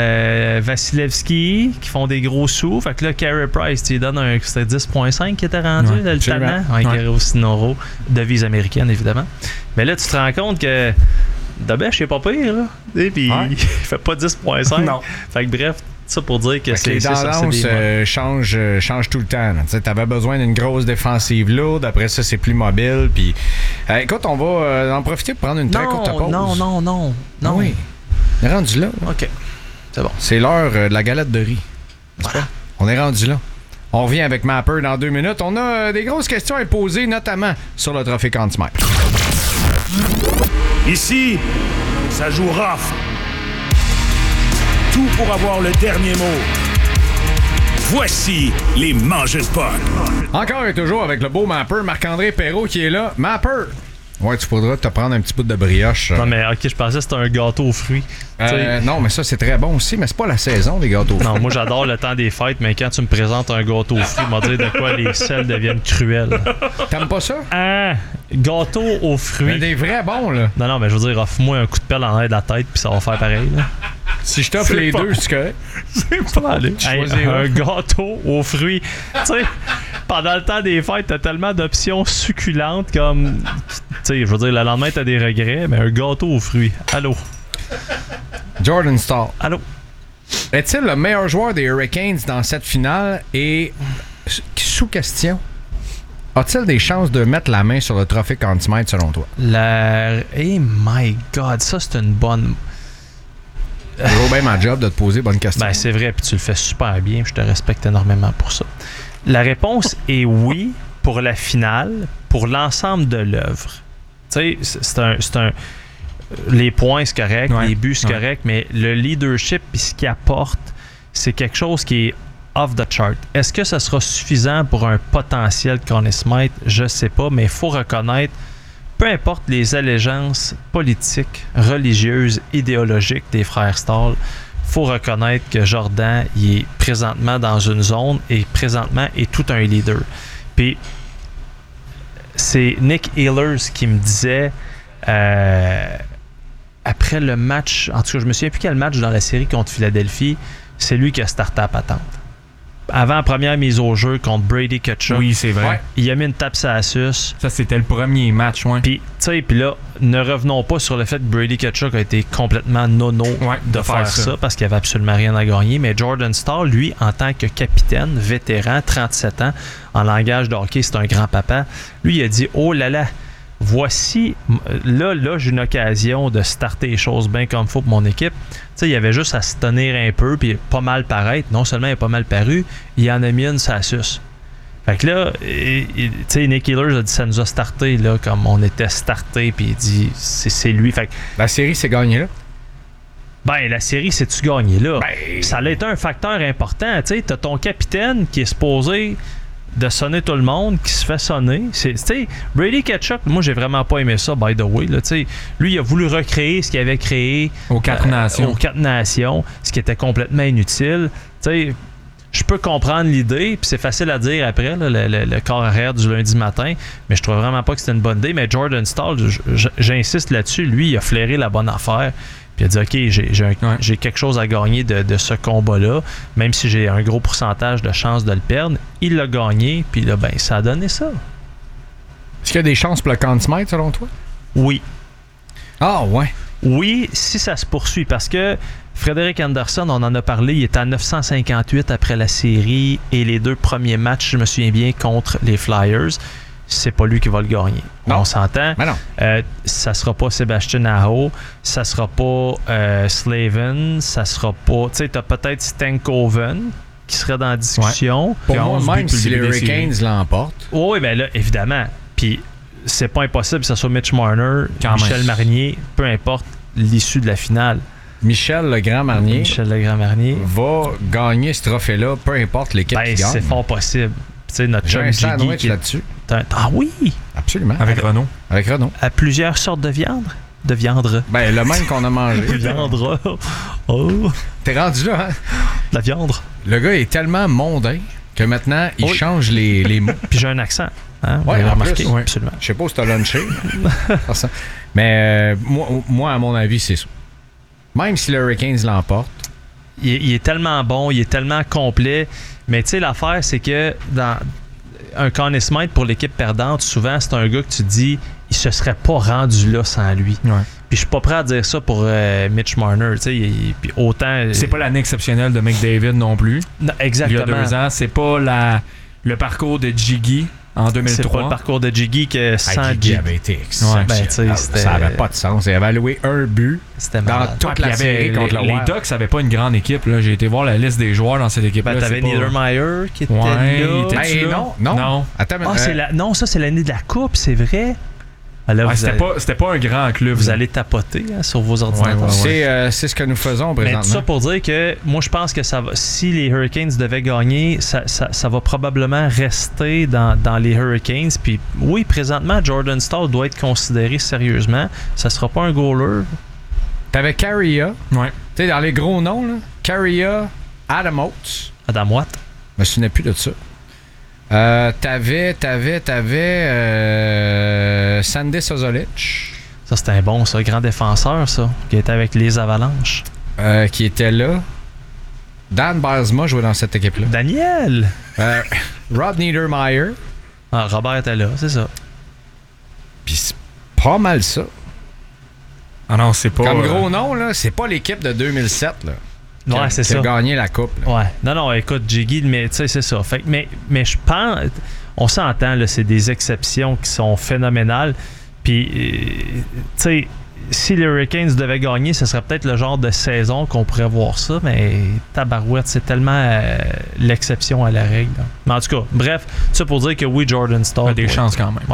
Vasilevski, qui font des gros sous. Fait que là, Carey Price, tu lui donnes c'était 10.5 qui était rendu, le talent. Guerrero Sinoro, devise américaine, évidemment. Mais là, tu te rends compte que Dobèche, il est pas pire, là. Et puis, il fait pas 10.5. Non. Fait que bref, ça pour dire que les tendances changent tout le temps. Tu avais besoin d'une grosse défensive lourde. Après ça, c'est plus mobile. Puis, écoute, on va en profiter pour prendre une très courte pause. Non. Oui. On est rendu là. OK. C'est bon. C'est l'heure de la galette de riz. N'est-ce pas? On est rendu là. On revient avec Mapper dans 2 minutes. On a des grosses questions à poser, notamment sur le trophée Conn Smythe. Ici, ça joue rough. Tout pour avoir le dernier mot. Voici les mangeurs de potes. Encore et toujours avec le beau Mapper, Marc-André Perrault qui est là. Mapper! Ouais, tu pourras te prendre un petit bout de brioche. Non, mais OK, je pensais que c'était un gâteau aux fruits. Non, mais ça, c'est très bon aussi, mais c'est pas la saison des gâteaux aux fruits. Non, moi, j'adore le temps des fêtes, mais quand tu me présentes un gâteau aux fruits, m'en dire de quoi les sels deviennent cruels. T'aimes pas ça? Gâteau aux fruits. Mais des vrais bons, là. Non, mais je veux dire, offre-moi un coup de pelle en l'air de la tête, puis ça va faire pareil, là. Si je t'offre les deux, c'est correct. C'est pas mal. Un gâteau aux fruits. Tu sais, pendant le temps des fêtes, t'as tellement d'options succulentes comme. Tu sais, je veux dire, le lendemain, t'as des regrets, mais un gâteau aux fruits. Allô? Jordan Stahl. Allô? Est-il le meilleur joueur des Hurricanes dans cette finale et sous question? A-t-il des chances de mettre la main sur le trophée Conn Smythe selon toi? Hey my God, ça c'est une bonne... C'est toujours bien ma job de te poser bonne question. Ben c'est vrai, puis tu le fais super bien, je te respecte énormément pour ça. La réponse est oui pour la finale, pour l'ensemble de l'œuvre. Tu sais, c'est un les points c'est correct, les buts c'est correct, mais le leadership et ce qu'il apporte, c'est quelque chose qui est off the chart. Est-ce que ça sera suffisant pour un potentiel Conn Smythe? Je sais pas, mais il faut reconnaître, peu importe les allégeances politiques, religieuses, idéologiques des frères Stahl, faut reconnaître que Jordan il est présentement dans une zone et présentement est tout un leader. Puis c'est Nick Ehlers qui me disait après le match, en tout cas je me souviens plus quel match dans la série contre Philadelphie, c'est lui qui a starté la patente. Avant la première mise au jeu contre Brady Tkachuk. Oui, c'est vrai. Il a mis une tape sur la suce. Ça, c'était le premier match, Puis, tu sais, là, ne revenons pas sur le fait que Brady Tkachuk a été complètement nono de faire ça parce qu'il n'y avait absolument rien à gagner. Mais Jordan Stahl, lui, en tant que capitaine, vétéran, 37 ans, en langage de hockey, c'est un grand-papa. Lui, il a dit, oh là là, voici, là, j'ai une occasion de starter les choses bien comme il faut pour mon équipe. Tu sais, il y avait juste à se tenir un peu puis pas mal paraître. Non seulement il a pas mal paru, il en a mis une sa suce. Fait que là, tu sais, Nick Ehlers a dit ça nous a starté là, comme on était starté, puis il dit c'est lui. Fait que, la série s'est gagnée là? Ben, la série s'est-tu gagnée là? Ben... Ça a été un facteur important. Tu sais, t'as ton capitaine qui est supposé de sonner tout le monde, qui se fait sonner. Tu sais, Brady Tkachuk, moi j'ai vraiment pas aimé ça, by the way. Là, lui, il a voulu recréer ce qu'il avait créé aux Quatre Nations, ce qui était complètement inutile. Tu sais, je peux comprendre l'idée, puis c'est facile à dire après, là, le corps arrière du lundi matin, mais je trouve vraiment pas que c'était une bonne idée. Mais Jordan Stahl, j'insiste là-dessus, lui, il a flairé la bonne affaire. Puis il a dit, OK, j'ai quelque chose à gagner de ce combat-là, même si j'ai un gros pourcentage de chances de le perdre. Il l'a gagné, puis là, ben, ça a donné ça. Est-ce qu'il y a des chances pour le Conn Smythe, selon toi? Oui. Ah, ouais. Oui, si ça se poursuit, parce que Frédéric Anderson, on en a parlé, il est à 958 après la série et les 2 premiers matchs, je me souviens bien, contre les Flyers. C'est pas lui qui va le gagner. Non. On s'entend. Mais non. Ça sera pas Sébastien Aho, ça sera pas Slavin, ça sera pas... Tu sais, t'as peut-être Stankoven qui serait dans la discussion. Ouais. Pour moi, même si les Hurricanes l'emportent. Oui, bien là, évidemment. Puis c'est pas impossible que ce soit Mitch Marner, Michel Marnier, peu importe l'issue de la finale. Michel Legrand-Marnier va gagner ce trophée-là, peu importe l'équipe qui gagne. C'est fort possible. Tu sais, notre chum Jiggy là-dessus. Ah oui! Absolument. Avec Renaud. À plusieurs sortes de viande. De viande. Ben, le même qu'on a mangé. Viande. Oh! T'es rendu là, hein? La viande. Le gars est tellement mondain que maintenant, il change les mots. Puis j'ai un accent. Hein? Ouais, remarqué. Ouais. Absolument. Je sais pas si t'as lunché. Mais moi, à mon avis, c'est ça. Même si le Hurricanes l'emporte. Il est tellement bon, il est tellement complet. Mais tu sais, l'affaire, c'est que dans un Conn Smythe pour l'équipe perdante, souvent, c'est un gars que tu te dis, il se serait pas rendu là sans lui. Ouais. Puis je suis pas prêt à dire ça pour Mitch Marner. Tu sais, puis autant. C'est pas l'année exceptionnelle de McDavid non plus. Non, exactement. Il y a 2 ans. C'est pas le parcours de Jiggy en 2003. C'est pas le parcours de Jiggy que sans Jiggy avait été exceptionnel. Ça avait pas de sens. Il avait alloué un but dans toute la série contre le Wild. Les Ducks n'avaient pas une grande équipe. Là. J'ai été voir la liste des joueurs dans cette équipe-là. T'avais Niedermayer qui était là. Non. Attends, non, ça c'est l'année de la Coupe, c'est vrai. Alors, c'était pas un grand club. Vous allez tapoter sur vos ordinateurs. C'est ce que nous faisons présentement. Mais tout ça pour dire que moi, je pense que ça va, si les Hurricanes devaient gagner, ça va probablement rester dans les Hurricanes. Puis oui, présentement, Jordan Stahl doit être considéré sérieusement. Ça sera pas un goaler. T'avais Carrier. Ouais. Tu sais, dans les gros noms, là, Carrier, Adam Oates. Je me souvenais plus de ça. T'avais Sandy Sozolic. Ça, c'était un bon, ça, grand défenseur, ça, qui était avec les Avalanches. Qui était là. Dan Barsma jouait dans cette équipe-là. Daniel! Rob Niedermayer. Ah, Robert était là, c'est ça. Puis c'est pas mal ça. Ah non, c'est pas... Comme gros nom, là, c'est pas l'équipe de 2007, là. qui a gagné la coupe. Là. Ouais. Non, écoute, Jiggy, mais tu sais, c'est ça. Fait, mais je pense, on s'entend, là, c'est des exceptions qui sont phénoménales. Puis, tu sais, si les Hurricanes devaient gagner, ce serait peut-être le genre de saison qu'on pourrait voir ça, mais tabarouette, c'est tellement l'exception à la règle. Là. Mais en tout cas, bref, ça pour dire que oui, Jordan Staal a des chances quand même. Ouais.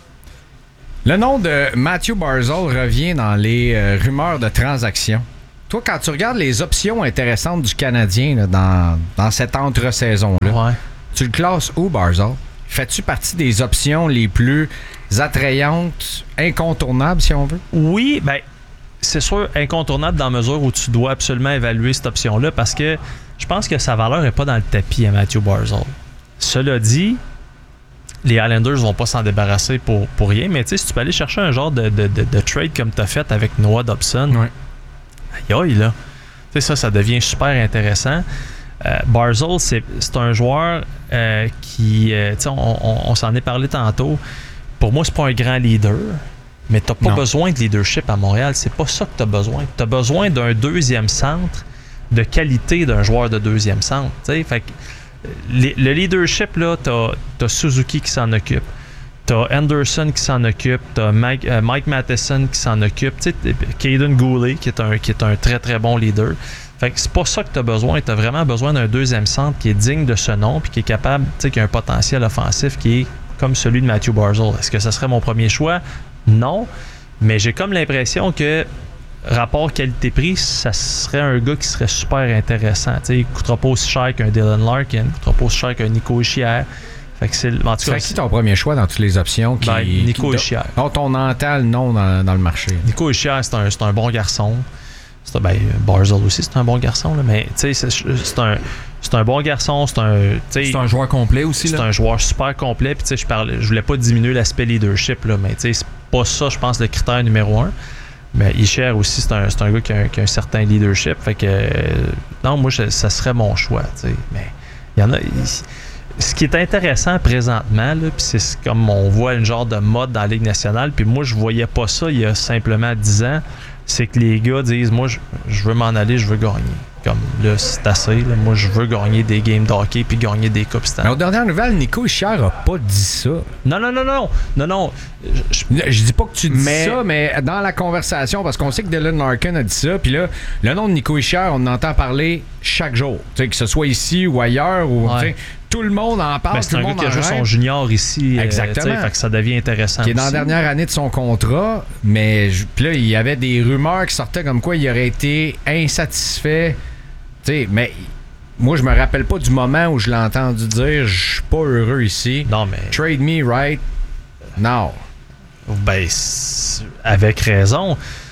Le nom de Matthew Barzal revient dans les rumeurs de transactions. Toi, quand tu regardes les options intéressantes du Canadien là, dans cette entre-saison-là, ouais. Tu le classes où, Barzal? Fais-tu partie des options les plus attrayantes, incontournables, si on veut? Oui, ben c'est sûr, incontournable dans la mesure où tu dois absolument évaluer cette option-là parce que je pense que sa valeur n'est pas dans le tapis à Matthew Barzal. Cela dit, les Islanders vont pas s'en débarrasser pour rien, mais tu sais, si tu peux aller chercher un genre de trade comme tu as fait avec Noah Dobson, aïe là, tu sais, ça devient super intéressant. Barzal, c'est un joueur qui, tu sais, on s'en est parlé tantôt. Pour moi, c'est pas un grand leader, mais t'as pas besoin de leadership à Montréal. C'est pas ça que t'as besoin. T'as besoin d'un deuxième centre, de qualité d'un joueur de deuxième centre. T'sais. Fait que le leadership, là, t'as Suzuki qui s'en occupe. T'as Anderson qui s'en occupe. T'as Mike Matheson qui s'en occupe. Caden Goulet qui est un très très bon leader. Fait que c'est pas ça que tu as besoin. Tu as vraiment besoin d'un deuxième centre qui est digne de ce nom puis qui est capable, tu sais, qui a un potentiel offensif qui est comme celui de Matthew Barzal. Est-ce que ça serait mon premier choix? Non. Mais j'ai comme l'impression que rapport qualité-prix, ça serait un gars qui serait super intéressant. Tu sais, il ne coûtera pas aussi cher qu'un Dylan Larkin, il ne coûtera pas aussi cher qu'un Nico Hischier. Fait que c'est qui ton premier choix dans toutes les options? Nico Hischier. Donc, on entend le nom dans le marché. Nico Hischier, c'est un bon garçon. Barzal aussi, c'est un bon garçon, là, mais c'est un bon garçon, c'est un joueur complet aussi. C'est un joueur super complet. Puis je voulais pas diminuer l'aspect leadership, là, mais c'est pas ça, je pense, le critère numéro 1. Mais Hischier aussi, c'est un gars qui a un certain leadership. Fait que non, moi, ça serait mon choix. Mais il y en a. Ce qui est intéressant présentement, puis c'est comme on voit une genre de mode dans la Ligue nationale, puis moi, je voyais pas ça il y a simplement 10 ans. C'est que les gars disent, moi, je veux m'en aller, je veux gagner. Comme là, c'est assez. Là, moi, je veux gagner des games d'hockey puis gagner des coupes Stanley. Mais aux dernières nouvelles, Nico Hischier a pas dit ça. Non. Je dis pas que tu dis ça, mais dans la conversation, parce qu'on sait que Dylan Larkin a dit ça, puis là, le nom de Nico Hischier, on en entend parler chaque jour. Que ce soit ici ou ailleurs, ou tout le monde en parle. C'est un gars qui a joué son junior ici. Exactement. Fait que ça devient intéressant. Qui est dans la dernière année de son contrat, mais puis là, il y avait des rumeurs qui sortaient comme quoi il aurait été insatisfait. Mais moi, je me rappelle pas du moment où je l'ai entendu dire je suis pas heureux ici. Non, mais. Trade me right now. Ben, avec raison.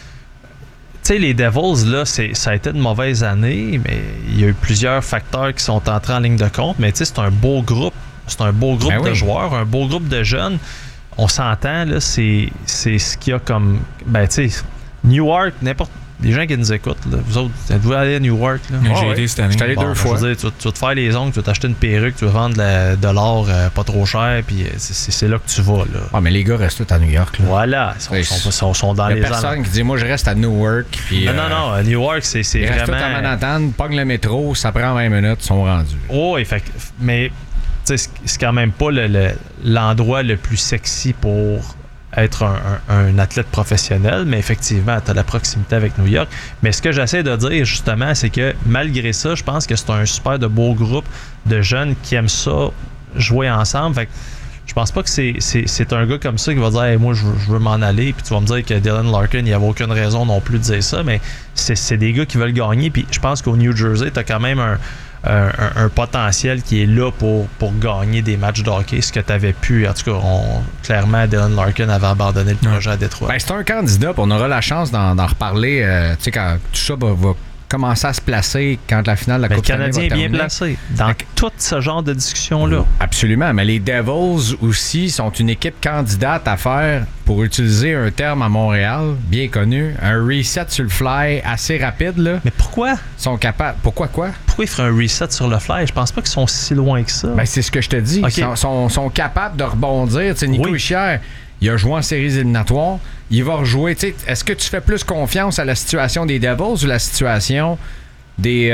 Tu sais, les Devils, là, ça a été une mauvaise année, mais il y a eu plusieurs facteurs qui sont entrés en ligne de compte. Mais tu sais, c'est un beau groupe. C'est un beau groupe de joueurs, un beau groupe de jeunes. On s'entend, là, c'est ce qu'il y a comme. Ben, tu sais, Newark, n'importe. Les gens qui nous écoutent, là, vous autres, vous aller à Newark. J'ai été cette année. J'étais allé 2 fois. Je veux dire, tu vas te faire les ongles, tu vas t'acheter une perruque, tu vas vendre de l'or pas trop cher, puis c'est là que tu vas. Là. Ah, mais les gars restent tous à New York. Là. Voilà, ils sont dans les Il y a personne qui dit, moi, je reste à Newark. Puis, non, Newark, c'est ils vraiment. Restent tous à Manhattan, pogne le métro, ça prend 20 minutes, ils sont rendus. Oh, mais c'est quand même pas l'endroit le plus sexy pour être un athlète professionnel, mais effectivement, tu as la proximité avec New York. Mais ce que j'essaie de dire, justement, c'est que malgré ça, je pense que c'est un super de beau groupe de jeunes qui aiment ça, jouer ensemble. Fait que je pense pas que c'est un gars comme ça qui va dire hey, moi, je veux m'en aller. Puis tu vas me dire que Dylan Larkin, il n'y avait aucune raison non plus de dire ça, mais c'est des gars qui veulent gagner. Puis je pense qu'au New Jersey, tu as quand même un potentiel qui est là pour gagner des matchs de hockey, ce que tu avais pu. En tout cas, clairement, Dylan Larkin avait abandonné le projet à Détroit. Ben, c'est un candidat, puis on aura la chance d'en reparler tu sais, quand tout ça va commencer à se placer quand la finale de la Coupe Stanley va terminer. Le Canadien est bien placé dans tout ce genre de discussion-là. Absolument, mais les Devils aussi sont une équipe candidate à faire, pour utiliser un terme à Montréal, bien connu, un reset sur le fly assez rapide. Là. Mais pourquoi? Ils sont capables. Pourquoi quoi? Pourquoi ils feraient un reset sur le fly? Je pense pas qu'ils sont si loin que ça. Ben, c'est ce que je te dis. Okay. Ils sont capables de rebondir. Tu sais, Nico Hischier, il a joué en séries éliminatoires. Il va rejouer. Est-ce que tu fais plus confiance à la situation des Devils ou la situation des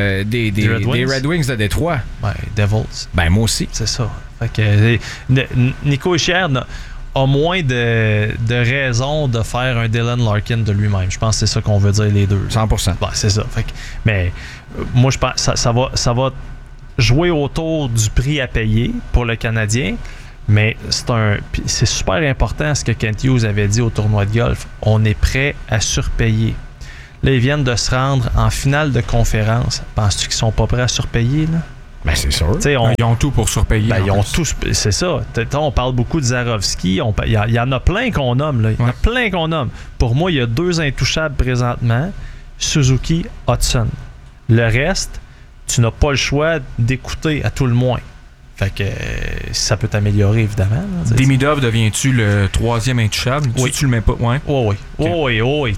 Red Wings de Détroit. Ouais, Devils. Ben, moi aussi. C'est ça. Fait que Nico Hischier a moins de raisons de faire un Dylan Larkin de lui-même. Je pense que c'est ça qu'on veut dire les deux. 100%. Ben, c'est ça. Fait que, mais moi, je pense que ça va jouer autour du prix à payer pour le Canadien. Mais c'est super important ce que Kent Hughes avait dit au tournoi de golf. On est prêt à surpayer. Là, ils viennent de se rendre en finale de conférence. Penses-tu qu'ils sont pas prêts à surpayer, là? Ben, c'est sûr. Ils ont tout pour surpayer. Ben, ils ont tout. C'est ça. On parle beaucoup de Zarovski. Il y en a plein qu'on nomme. Là. Il y en a plein qu'on nomme. Pour moi, il y a 2 intouchables présentement. Suzuki, Hudson. Le reste, tu n'as pas le choix d'écouter à tout le moins. Fait que ça peut t'améliorer, évidemment. Demidov, deviens-tu le 3e intouchable? Oui. Tu le mets pas? Ouais. Oui. Okay. Oui.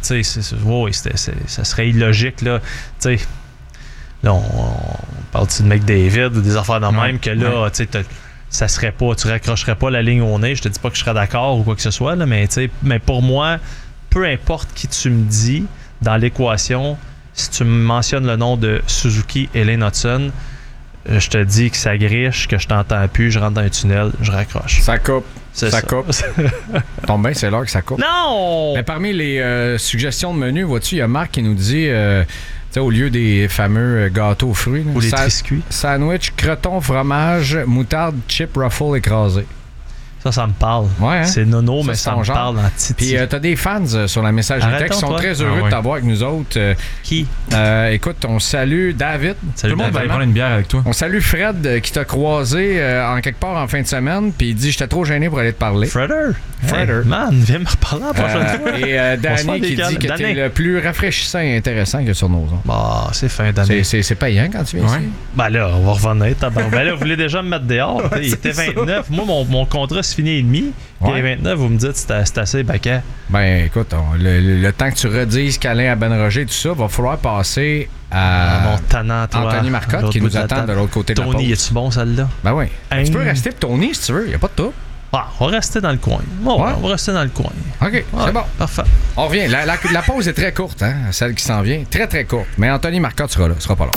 Ça serait illogique, là. Tu sais, là, on parle-tu de McDavid ou des affaires de même que là, tu sais, ça serait pas, tu raccrocherais pas la ligne au nez. Je te dis pas que je serais d'accord ou quoi que ce soit, là, mais pour moi, peu importe qui tu me dis dans l'équation, si tu me mentionnes le nom de Suzuki et Lane Hudson, je te dis que ça griche, que je t'entends plus, je rentre dans un tunnel, je raccroche. Ça coupe. Ça coupe. Tombe bien, c'est l'heure que ça coupe. Non! Mais parmi les suggestions de menu, vois-tu, il y a Marc qui nous dit, au lieu des fameux gâteaux aux fruits, ou les triscuits. Sandwich, croton, fromage, moutarde, chip, ruffle écrasé. Ça me parle. Ouais, hein? C'est nono, ça, mais ça me parle en titi. Puis t'as des fans sur la messagerie texte qui sont très heureux de t'avoir avec nous autres. Qui? Écoute, on salue David. Tout le monde va aller prendre une bière avec toi. On salue Fred qui t'a croisé en quelque part en fin de semaine, puis il dit « J'étais trop gêné pour aller te parler. » Fredder. Hey, man, viens me reparler la prochaine fois. Et Danny qui dit que t'es le plus rafraîchissant et intéressant que sur nos ondes. Bah, c'est fin d'année. C'est payant quand tu viens ici. Ben là, on va revenir. Ben là, vous voulez déjà me mettre dehors. Il était 29. Moi, mon contrat se finit et demi. Puis à 29, vous me dites que c'est assez baquet. Ben écoute, le temps que tu redises câlin à Ben Roger, tout ça, va falloir passer à mon tannant, toi, Anthony Marcotte qui nous attend de l'autre côté de la pause. Tony, es-tu bon, celle-là? Ben oui. Tu peux rester pour Tony si tu veux, il n'y a pas de trouble. Ah, on va rester dans le coin. On va rester dans le coin. OK, c'est bon. Parfait. On revient. La pause est très courte, hein, celle qui s'en vient. Très, très courte. Mais Anthony Marcotte sera là, sera pas long.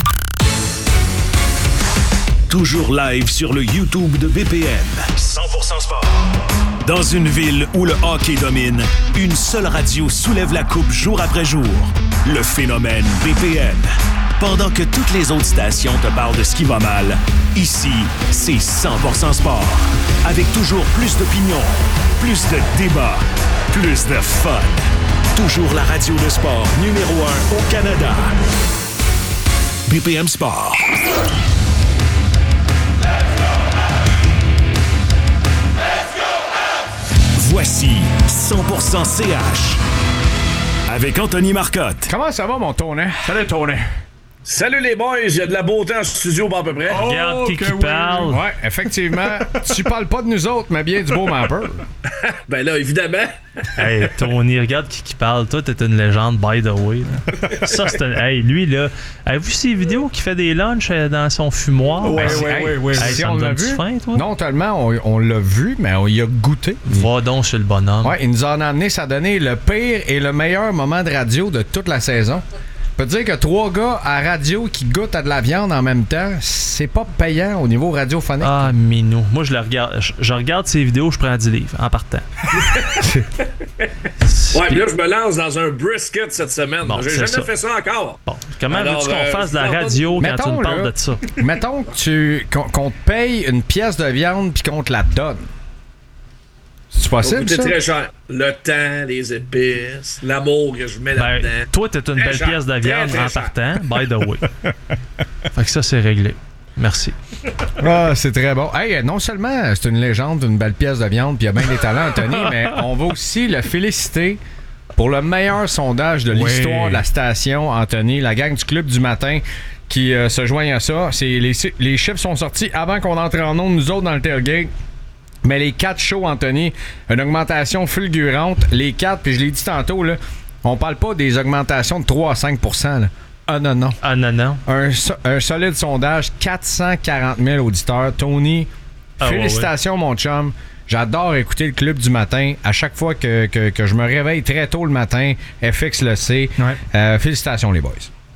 Toujours live sur le YouTube de BPM. 100% sport. Dans une ville où le hockey domine, une seule radio soulève la coupe jour après jour. Le phénomène BPM. Pendant que toutes les autres stations te parlent de ce qui va mal, ici, c'est 100% sport. Avec toujours plus d'opinions, plus de débats, plus de fun. Toujours la radio de sport numéro 1 au Canada. BPM Sport. Voici 100% CH avec Anthony Marcotte. Comment ça va, mon Tony? Salut, Tony. Salut les boys, il y a de la beauté en studio, pas à peu près. Regarde qui parle. Ouais, effectivement. Tu parles pas de nous autres, mais bien du beau Mapper. Ben là, évidemment. Hey, Tony, regarde qui parle. Toi, t'es une légende, by the way. Là. Ça, c'est un... Hey, lui, là... Avez-vous vu ces vidéos qui fait des lunchs dans son fumoir? Oui. Hey, Si ça on me l'a donne vu, faim, toi? non tellement on l'a vu, mais on y a goûté. Va donc sur le bonhomme. Ouais, il nous en a amené, ça a donné le pire et le meilleur moment de radio de toute la saison. Je peux te dire que 3 gars à radio qui goûtent à de la viande en même temps, c'est pas payant au niveau radiophonique. Ah, minou. Moi, je le regarde. Je regarde ces vidéos, je prends 10 livres en partant. Ouais, puis là, je me lance dans un brisket cette semaine. Bon, J'ai c'est jamais ça. fait ça encore. Bon, comment Alors, veux-tu qu'on fasse de la radio quand tu me parles de ça? Mettons qu'on te paye une pièce de viande puis qu'on te la donne. C'est possible, C'est ça? très cher. Le temps, les épices, l'amour que je mets là-dedans. Toi, t'es une belle cher. pièce de viande Très, très en cher. partant, by the way. Fait que ça, c'est réglé. Merci. Ah, c'est très bon. Hey, non seulement c'est une légende, une belle pièce de viande, puis il y a bien des talents, Anthony, mais on va aussi le féliciter pour le meilleur sondage de l'histoire de la station, Anthony, la gang du Club du matin qui se joignent à ça. Les chiffres sont sortis avant qu'on entre en onde, nous autres, dans le tailgate. Mais les 4 shows, Anthony, une augmentation fulgurante. Les 4, puis je l'ai dit tantôt, là, on parle pas des augmentations de 3 à 5 %. Là. Ah non. Ah non. Un solide sondage, 440 000 auditeurs. Tony, félicitations, mon chum. J'adore écouter le Club du matin. À chaque fois que je me réveille très tôt le matin, FX le sait. Ouais. Félicitations, les boys.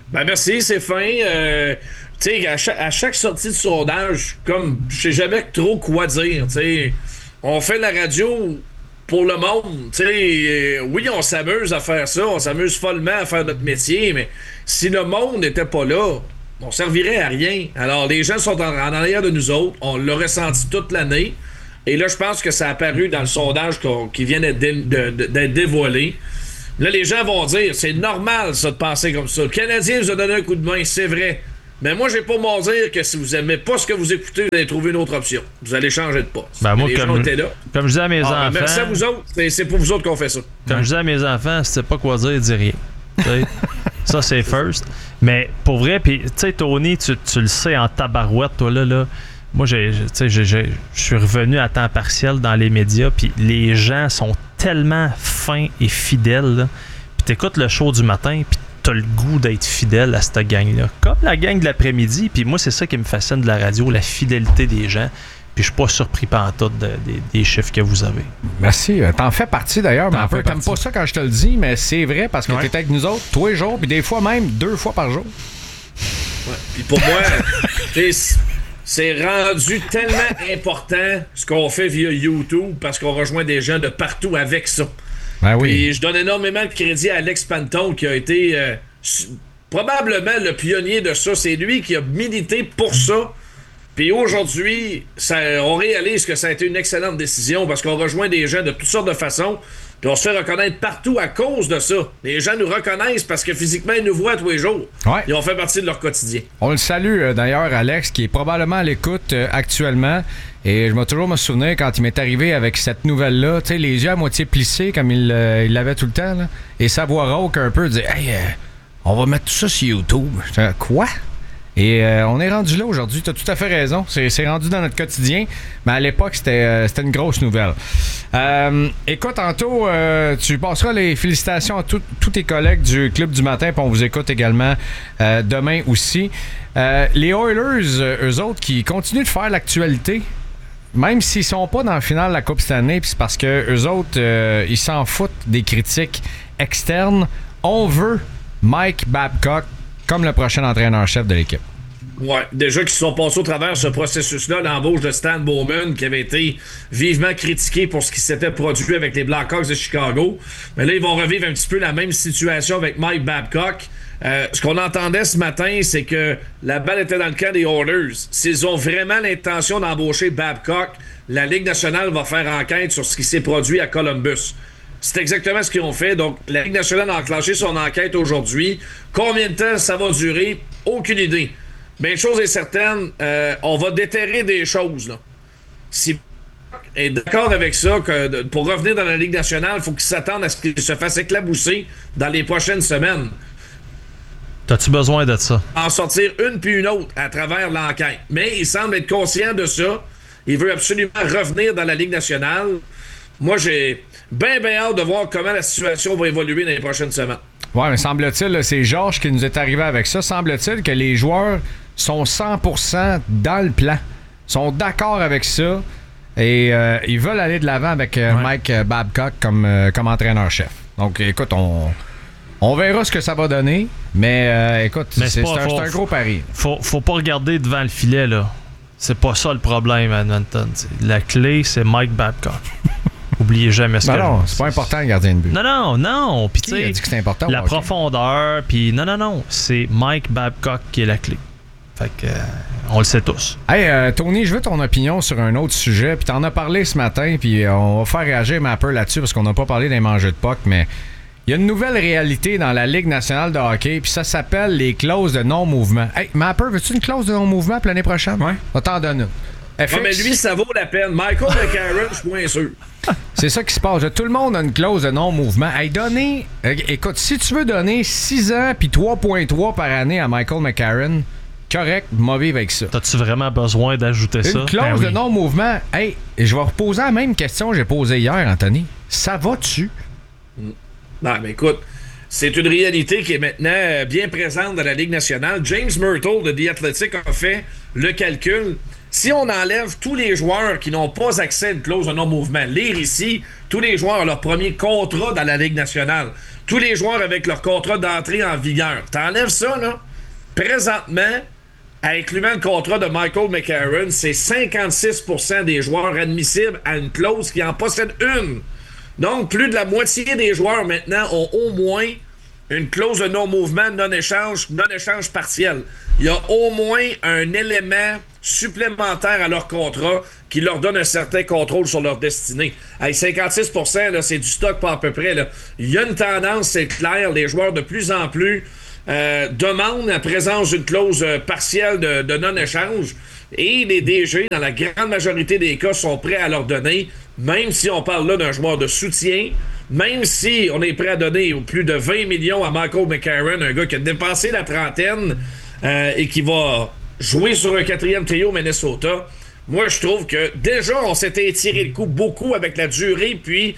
Ben merci, c'est fin. Tu sais, à chaque sortie de sondage, comme je sais jamais trop quoi dire, tu sais, on fait la radio pour le monde, tu sais, oui, on s'amuse à faire ça, on s'amuse follement à faire notre métier, mais si le monde n'était pas là, on servirait à rien. Alors, les gens sont en arrière de nous autres, on l'a ressenti toute l'année, et là, je pense que ça a apparu dans le sondage qui vient d'être dévoilé. Là, les gens vont dire, c'est normal, ça, de penser comme ça. Le Canadien vous a donné un coup de main, c'est vrai. Mais moi, j'ai pas mon dire que si vous aimez pas ce que vous écoutez, vous allez trouver une autre option. Vous allez changer de poste. Ben moi, les gens étaient là. Comme je dis à mes enfants... Merci à vous autres. C'est pour vous autres qu'on fait ça. Comme je dis à mes enfants, si tu sais pas quoi dire, dis rien. Ça, c'est first. Mais pour vrai, puis tu sais, Tony, tu le sais en tabarouette, toi, là. Moi, je suis revenu à temps partiel dans les médias, puis les gens sont tellement fins et fidèles, là. Puis t'écoutes le show du matin, puis t'as le goût d'être fidèle à cette gang-là. Comme la gang de l'après-midi, puis moi, c'est ça qui me fascine de la radio, la fidélité des gens. Puis je suis pas surpris pantoute des chiffres que vous avez. Merci. T'en fais partie d'ailleurs, mais t'aimes pas ça quand je te le dis, mais c'est vrai parce que t'es avec nous autres tous les jours, puis des fois même 2 fois par jour. Ouais. Puis pour moi, c'est rendu tellement important ce qu'on fait via YouTube parce qu'on rejoint des gens de partout avec ça. Ben oui. Puis je donne énormément de crédit à Alex Panton qui a été probablement le pionnier de ça. C'est lui qui a milité pour ça. Puis aujourd'hui, on réalise que ça a été une excellente décision parce qu'on rejoint des gens de toutes sortes de façons. Puis on se fait reconnaître partout à cause de ça. Les gens nous reconnaissent parce que physiquement, ils nous voient tous les jours. Ouais. Ils ont fait partie de leur quotidien. On le salue d'ailleurs, Alex, qui est probablement à l'écoute actuellement. Et je vais toujours me souvenir quand il m'est arrivé avec cette nouvelle-là, tu sais, les yeux à moitié plissés comme il l'avait tout le temps, là, et sa voix rauque un peu, dire « Hey, on va mettre tout ça sur YouTube. » J'étais « Quoi? » Et on est rendu là aujourd'hui. Tu as tout à fait raison. C'est rendu dans notre quotidien. Mais à l'époque, c'était une grosse nouvelle. Écoute, tantôt, tu passeras les félicitations à tous tes collègues du Club du matin. Puis on vous écoute également demain aussi. Les Oilers, eux autres, qui continuent de faire l'actualité. Même s'ils sont pas dans le final de la Coupe cette année, puis c'est parce que eux autres, ils s'en foutent des critiques externes. On veut Mike Babcock comme le prochain entraîneur-chef de l'équipe. Ouais, déjà qu'ils sont passés au travers ce processus-là, l'embauche de Stan Bowman, qui avait été vivement critiqué pour ce qui s'était produit avec les Blackhawks de Chicago. Mais là, ils vont revivre un petit peu la même situation avec Mike Babcock. Ce qu'on entendait ce matin, c'est que la balle était dans le camp des Oilers. S'ils ont vraiment l'intention d'embaucher Babcock, la Ligue nationale va faire enquête sur ce qui s'est produit à Columbus. C'est exactement ce qu'ils ont fait. Donc, la Ligue nationale a enclenché son enquête aujourd'hui. Combien de temps ça va durer? Aucune idée. Mais une chose est certaine, on va déterrer des choses, là. Si est d'accord avec ça, que pour revenir dans la Ligue nationale, il faut qu'il s'attende à ce qu'il se fasse éclabousser dans les prochaines semaines. T'as-tu besoin de ça? En sortir une puis une autre à travers l'enquête. Mais il semble être conscient de ça. Il veut absolument revenir dans la Ligue nationale. Moi, j'ai bien hâte de voir comment la situation va évoluer dans les prochaines semaines. Oui, mais semble-t-il, là, c'est Georges qui nous est arrivé avec ça. Semble-t-il que les joueurs sont 100% dans le plan. Sont d'accord avec ça. Et ils veulent aller de l'avant avec Mike Babcock comme entraîneur-chef. Donc, écoute, on verra ce que ça va donner. Mais écoute, c'est un gros pari. Faut pas regarder devant le filet, là. C'est pas ça le problème à Edmonton. La clé, c'est Mike Babcock. Oubliez jamais ce que non, c'est pas important le gardien de but. Non. Puis tu sais, dit que c'est important. La profondeur, puis non. C'est Mike Babcock qui est la clé. Fait que on le sait tous. Hey, Tony, je veux ton opinion sur un autre sujet. Puis t'en as parlé ce matin, puis on va faire réagir Mapper là-dessus parce qu'on n'a pas parlé des mangeux de puck, mais il y a une nouvelle réalité dans la Ligue nationale de hockey, puis ça s'appelle les clauses de non-mouvement. Hey, Mapper, veux-tu une clause de non-mouvement pour l'année prochaine? Ouais. On t'en donne une. Ouais, mais lui, ça vaut la peine. Michael McCarron, je suis moins sûr. C'est ça qui se passe. Tout le monde a une clause de non-mouvement. Hey, écoute, si tu veux donner 6 ans puis 3,3 par année à Michael McCarron, correct, mauvais avec ça. T'as-tu vraiment besoin d'ajouter ça? Une clause de non-mouvement. Hey, je vais reposer la même question que j'ai posée hier, Anthony. Ça va-tu? Non, mais écoute, c'est une réalité qui est maintenant bien présente dans la Ligue nationale. James Myrtle de The Athletic a fait le calcul. Si on enlève tous les joueurs qui n'ont pas accès à une clause de non-mouvement, lire ici, tous les joueurs ont leur premier contrat dans la Ligue nationale, tous les joueurs avec leur contrat d'entrée en vigueur, t'enlèves ça, là, présentement, incluant le contrat de Michael McCarron, c'est 56% des joueurs admissibles à une clause qui en possède une. Donc, plus de la moitié des joueurs maintenant ont au moins une clause de non-mouvement, non-échange partiel. Il y a au moins un élément supplémentaire à leur contrat qui leur donne un certain contrôle sur leur destinée. Hey, 56%, là, c'est du stock pas à peu près. Là. Il y a une tendance, c'est clair, les joueurs de plus en plus demandent la présence d'une clause partielle de non-échange et les DG, dans la grande majorité des cas, sont prêts à leur donner, même si on parle là d'un joueur de soutien, même si on est prêt à donner plus de 20 millions à Michael McCarron, un gars qui a dépassé la trentaine et qui va jouer sur un 4e trio Minnesota. Moi, je trouve que déjà, on s'était étiré le coup beaucoup avec la durée puis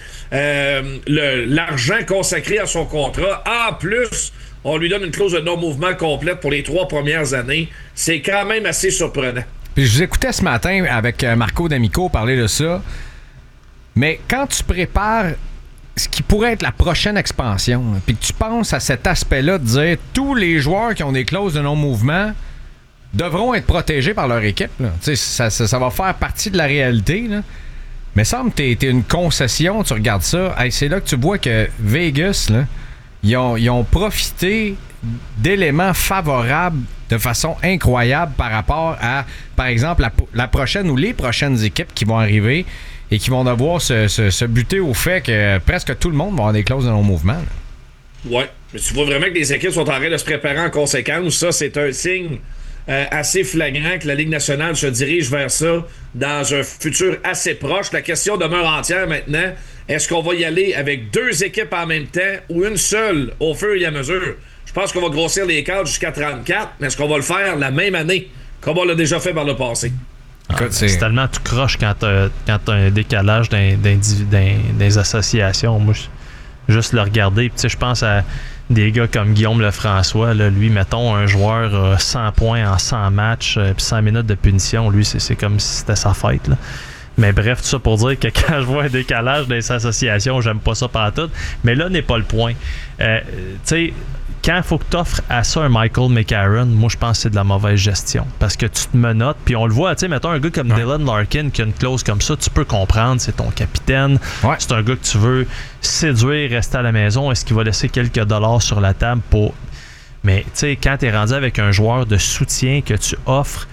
l'argent consacré à son contrat. En plus, on lui donne une clause de non-mouvement complète pour les 3 premières années. C'est quand même assez surprenant. Puis je vous écoutais ce matin avec Marco D'Amico parler de ça. Mais quand tu prépares ce qui pourrait être la prochaine expansion, puis que tu penses à cet aspect-là de dire tous les joueurs qui ont des clauses de non-mouvement devront être protégés par leur équipe. Ça va faire partie de la réalité. Là. Mais semble que t'es une concession, tu regardes ça. Hey, c'est là que tu vois que Vegas, là, ils ont profité d'éléments favorables de façon incroyable par rapport à, par exemple, la prochaine ou les prochaines équipes qui vont arriver et qui vont devoir se buter au fait que presque tout le monde va avoir des clauses de non-mouvement. Ouais, mais tu vois vraiment que les équipes sont en train de se préparer en conséquence. Ça, c'est un signe assez flagrant que la Ligue nationale se dirige vers ça dans un futur assez proche. La question demeure entière maintenant. Est-ce qu'on va y aller avec 2 équipes en même temps ou une seule au fur et à mesure? Je pense qu'on va grossir les cadres jusqu'à 34, mais est-ce qu'on va le faire la même année, comme on l'a déjà fait par le passé? C'est tellement tout croche quand t'as un décalage des associations. Moi, juste le regarder. Je pense à des gars comme Guillaume Lefrançois. Là, lui, mettons, un joueur 100 points en 100 matchs puis 100 minutes de punition. Lui, c'est comme si c'était sa fête. Là. Mais bref, tout ça pour dire que quand je vois un décalage des associations, j'aime pas ça partout. Mais là n'est pas le point. Tu sais, quand il faut que tu offres à ça un Michael McCarron, moi je pense que c'est de la mauvaise gestion. Parce que tu te menottes, puis on le voit, tu sais, mettons un gars comme Dylan Larkin qui a une clause comme ça, tu peux comprendre, c'est ton capitaine, c'est un gars que tu veux séduire, rester à la maison, est-ce qu'il va laisser quelques dollars sur la table pour... Mais tu sais, quand tu es rendu avec un joueur de soutien que tu offres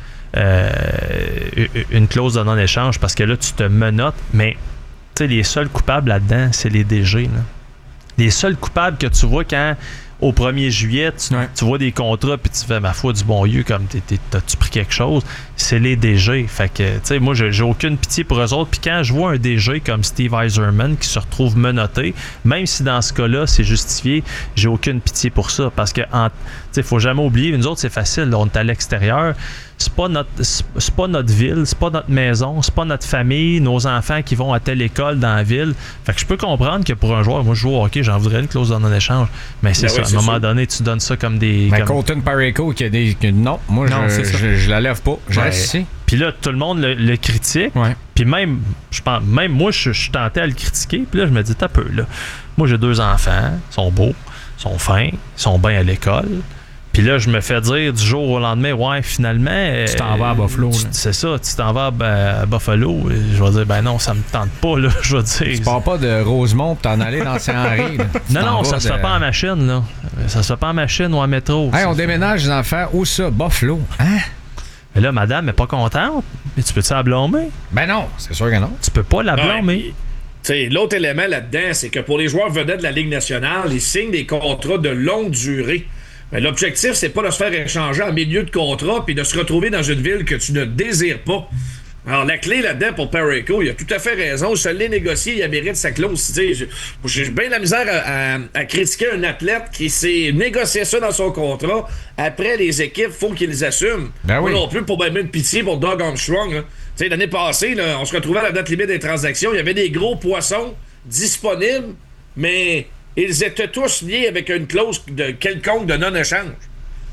une clause de non-échange, parce que là tu te menottes, mais tu sais, les seuls coupables là-dedans, c'est les DG. Là. Les seuls coupables que tu vois quand au 1er juillet, tu vois des contrats puis tu fais ma foi du bon Dieu comme t'as-tu pris quelque chose, c'est les DG. Fait que, tu sais, moi, j'ai aucune pitié pour eux autres. Puis quand je vois un DG comme Steve Yzerman qui se retrouve menotté, même si dans ce cas-là, c'est justifié, j'ai aucune pitié pour ça. Parce que, tu sais, faut jamais oublier, nous autres, c'est facile, là, on est à l'extérieur. C'est pas notre ville, c'est pas notre maison, c'est pas notre famille, nos enfants qui vont à telle école dans la ville. Fait que je peux comprendre que pour un joueur, moi je joue au hockey, j'en voudrais une clause de non-échange. Mais c'est ça, à un moment donné, tu donnes ça comme des... Mais Colton Parayko qui a des... Non, moi je la lève pas. Je reste ici. Puis là, tout le monde le critique. Ouais. Puis même moi, je suis tenté à le critiquer. Puis là, je me dis, t'as peu, là. Moi, j'ai 2 enfants, ils sont beaux, ils sont fins, ils sont bien à l'école. Puis là, je me fais dire du jour au lendemain, ouais, finalement... tu t'en vas à Buffalo. C'est ça, tu t'en vas à Buffalo. Je vais dire, ben non, ça me tente pas, là. Je vais dire... Tu pars pas de Rosemont pour t'en aller dans Saint-Henri. Non, ça se fait pas en machine, là. Ça se fait pas en machine ou en métro. Hey, on déménage les enfants. Où ça? Buffalo. Hein? Mais là, madame n'est pas contente. Mais tu peux-tu la blâmer? Ben non, c'est sûr que non. Tu peux pas la blâmer. T'sais, l'autre élément là-dedans, c'est que pour les joueurs vedettes de la Ligue nationale, ils signent des contrats de longue durée. Mais l'objectif, c'est pas de se faire échanger en milieu de contrat puis de se retrouver dans une ville que tu ne désires pas. Alors, la clé là-dedans pour Parayko, il a tout à fait raison. Je l'ai négocié, il mérite sa clause. J'ai bien la misère à critiquer un athlète qui s'est négocié ça dans son contrat. Après, les équipes, faut qu'ils les assument. Ben oui. Moi non plus, pour même de pitié pour Doug Armstrong. L'année passée, là, on se retrouvait à la date limite des transactions. Il y avait des gros poissons disponibles, mais... ils étaient tous liés avec une clause quelconque de non-échange.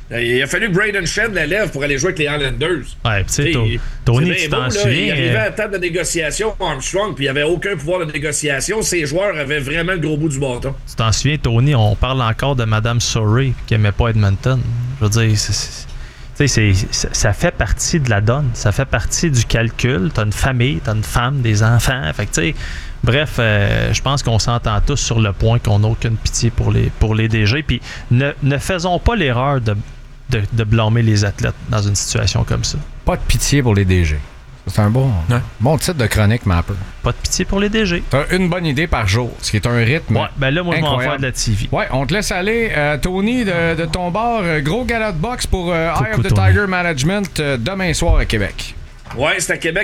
Il a fallu que Braden Shen la lève pour aller jouer avec les Islanders. Ouais, tu sais, Tony, tu t'en souviens. Il arrivait à la table de négociation Armstrong, puis il n'y avait aucun pouvoir de négociation. Ses joueurs avaient vraiment le gros bout du bâton. Tu t'en souviens, Tony, on parle encore de Mme Surrey qui n'aimait pas Edmonton. Je veux dire, ça fait partie de la donne. Ça fait partie du calcul. T'as une famille, t'as une femme, des enfants. Fait que, tu sais, bref, je pense qu'on s'entend tous sur le point qu'on n'a aucune pitié pour les DG. Puis ne faisons pas l'erreur de blâmer les athlètes dans une situation comme ça. Pas de pitié pour les DG. C'est un bon titre de chronique, Mapper. Pas de pitié pour les DG. T'as une bonne idée par jour, ce qui est un rythme. Ouais, ben là, moi, je vais en faire de la TV. Ouais, on te laisse aller. Tony, de ton bord, gros gala de boxe pour Eye of the Tiger Management demain soir à Québec. Ouais, c'est à Québec.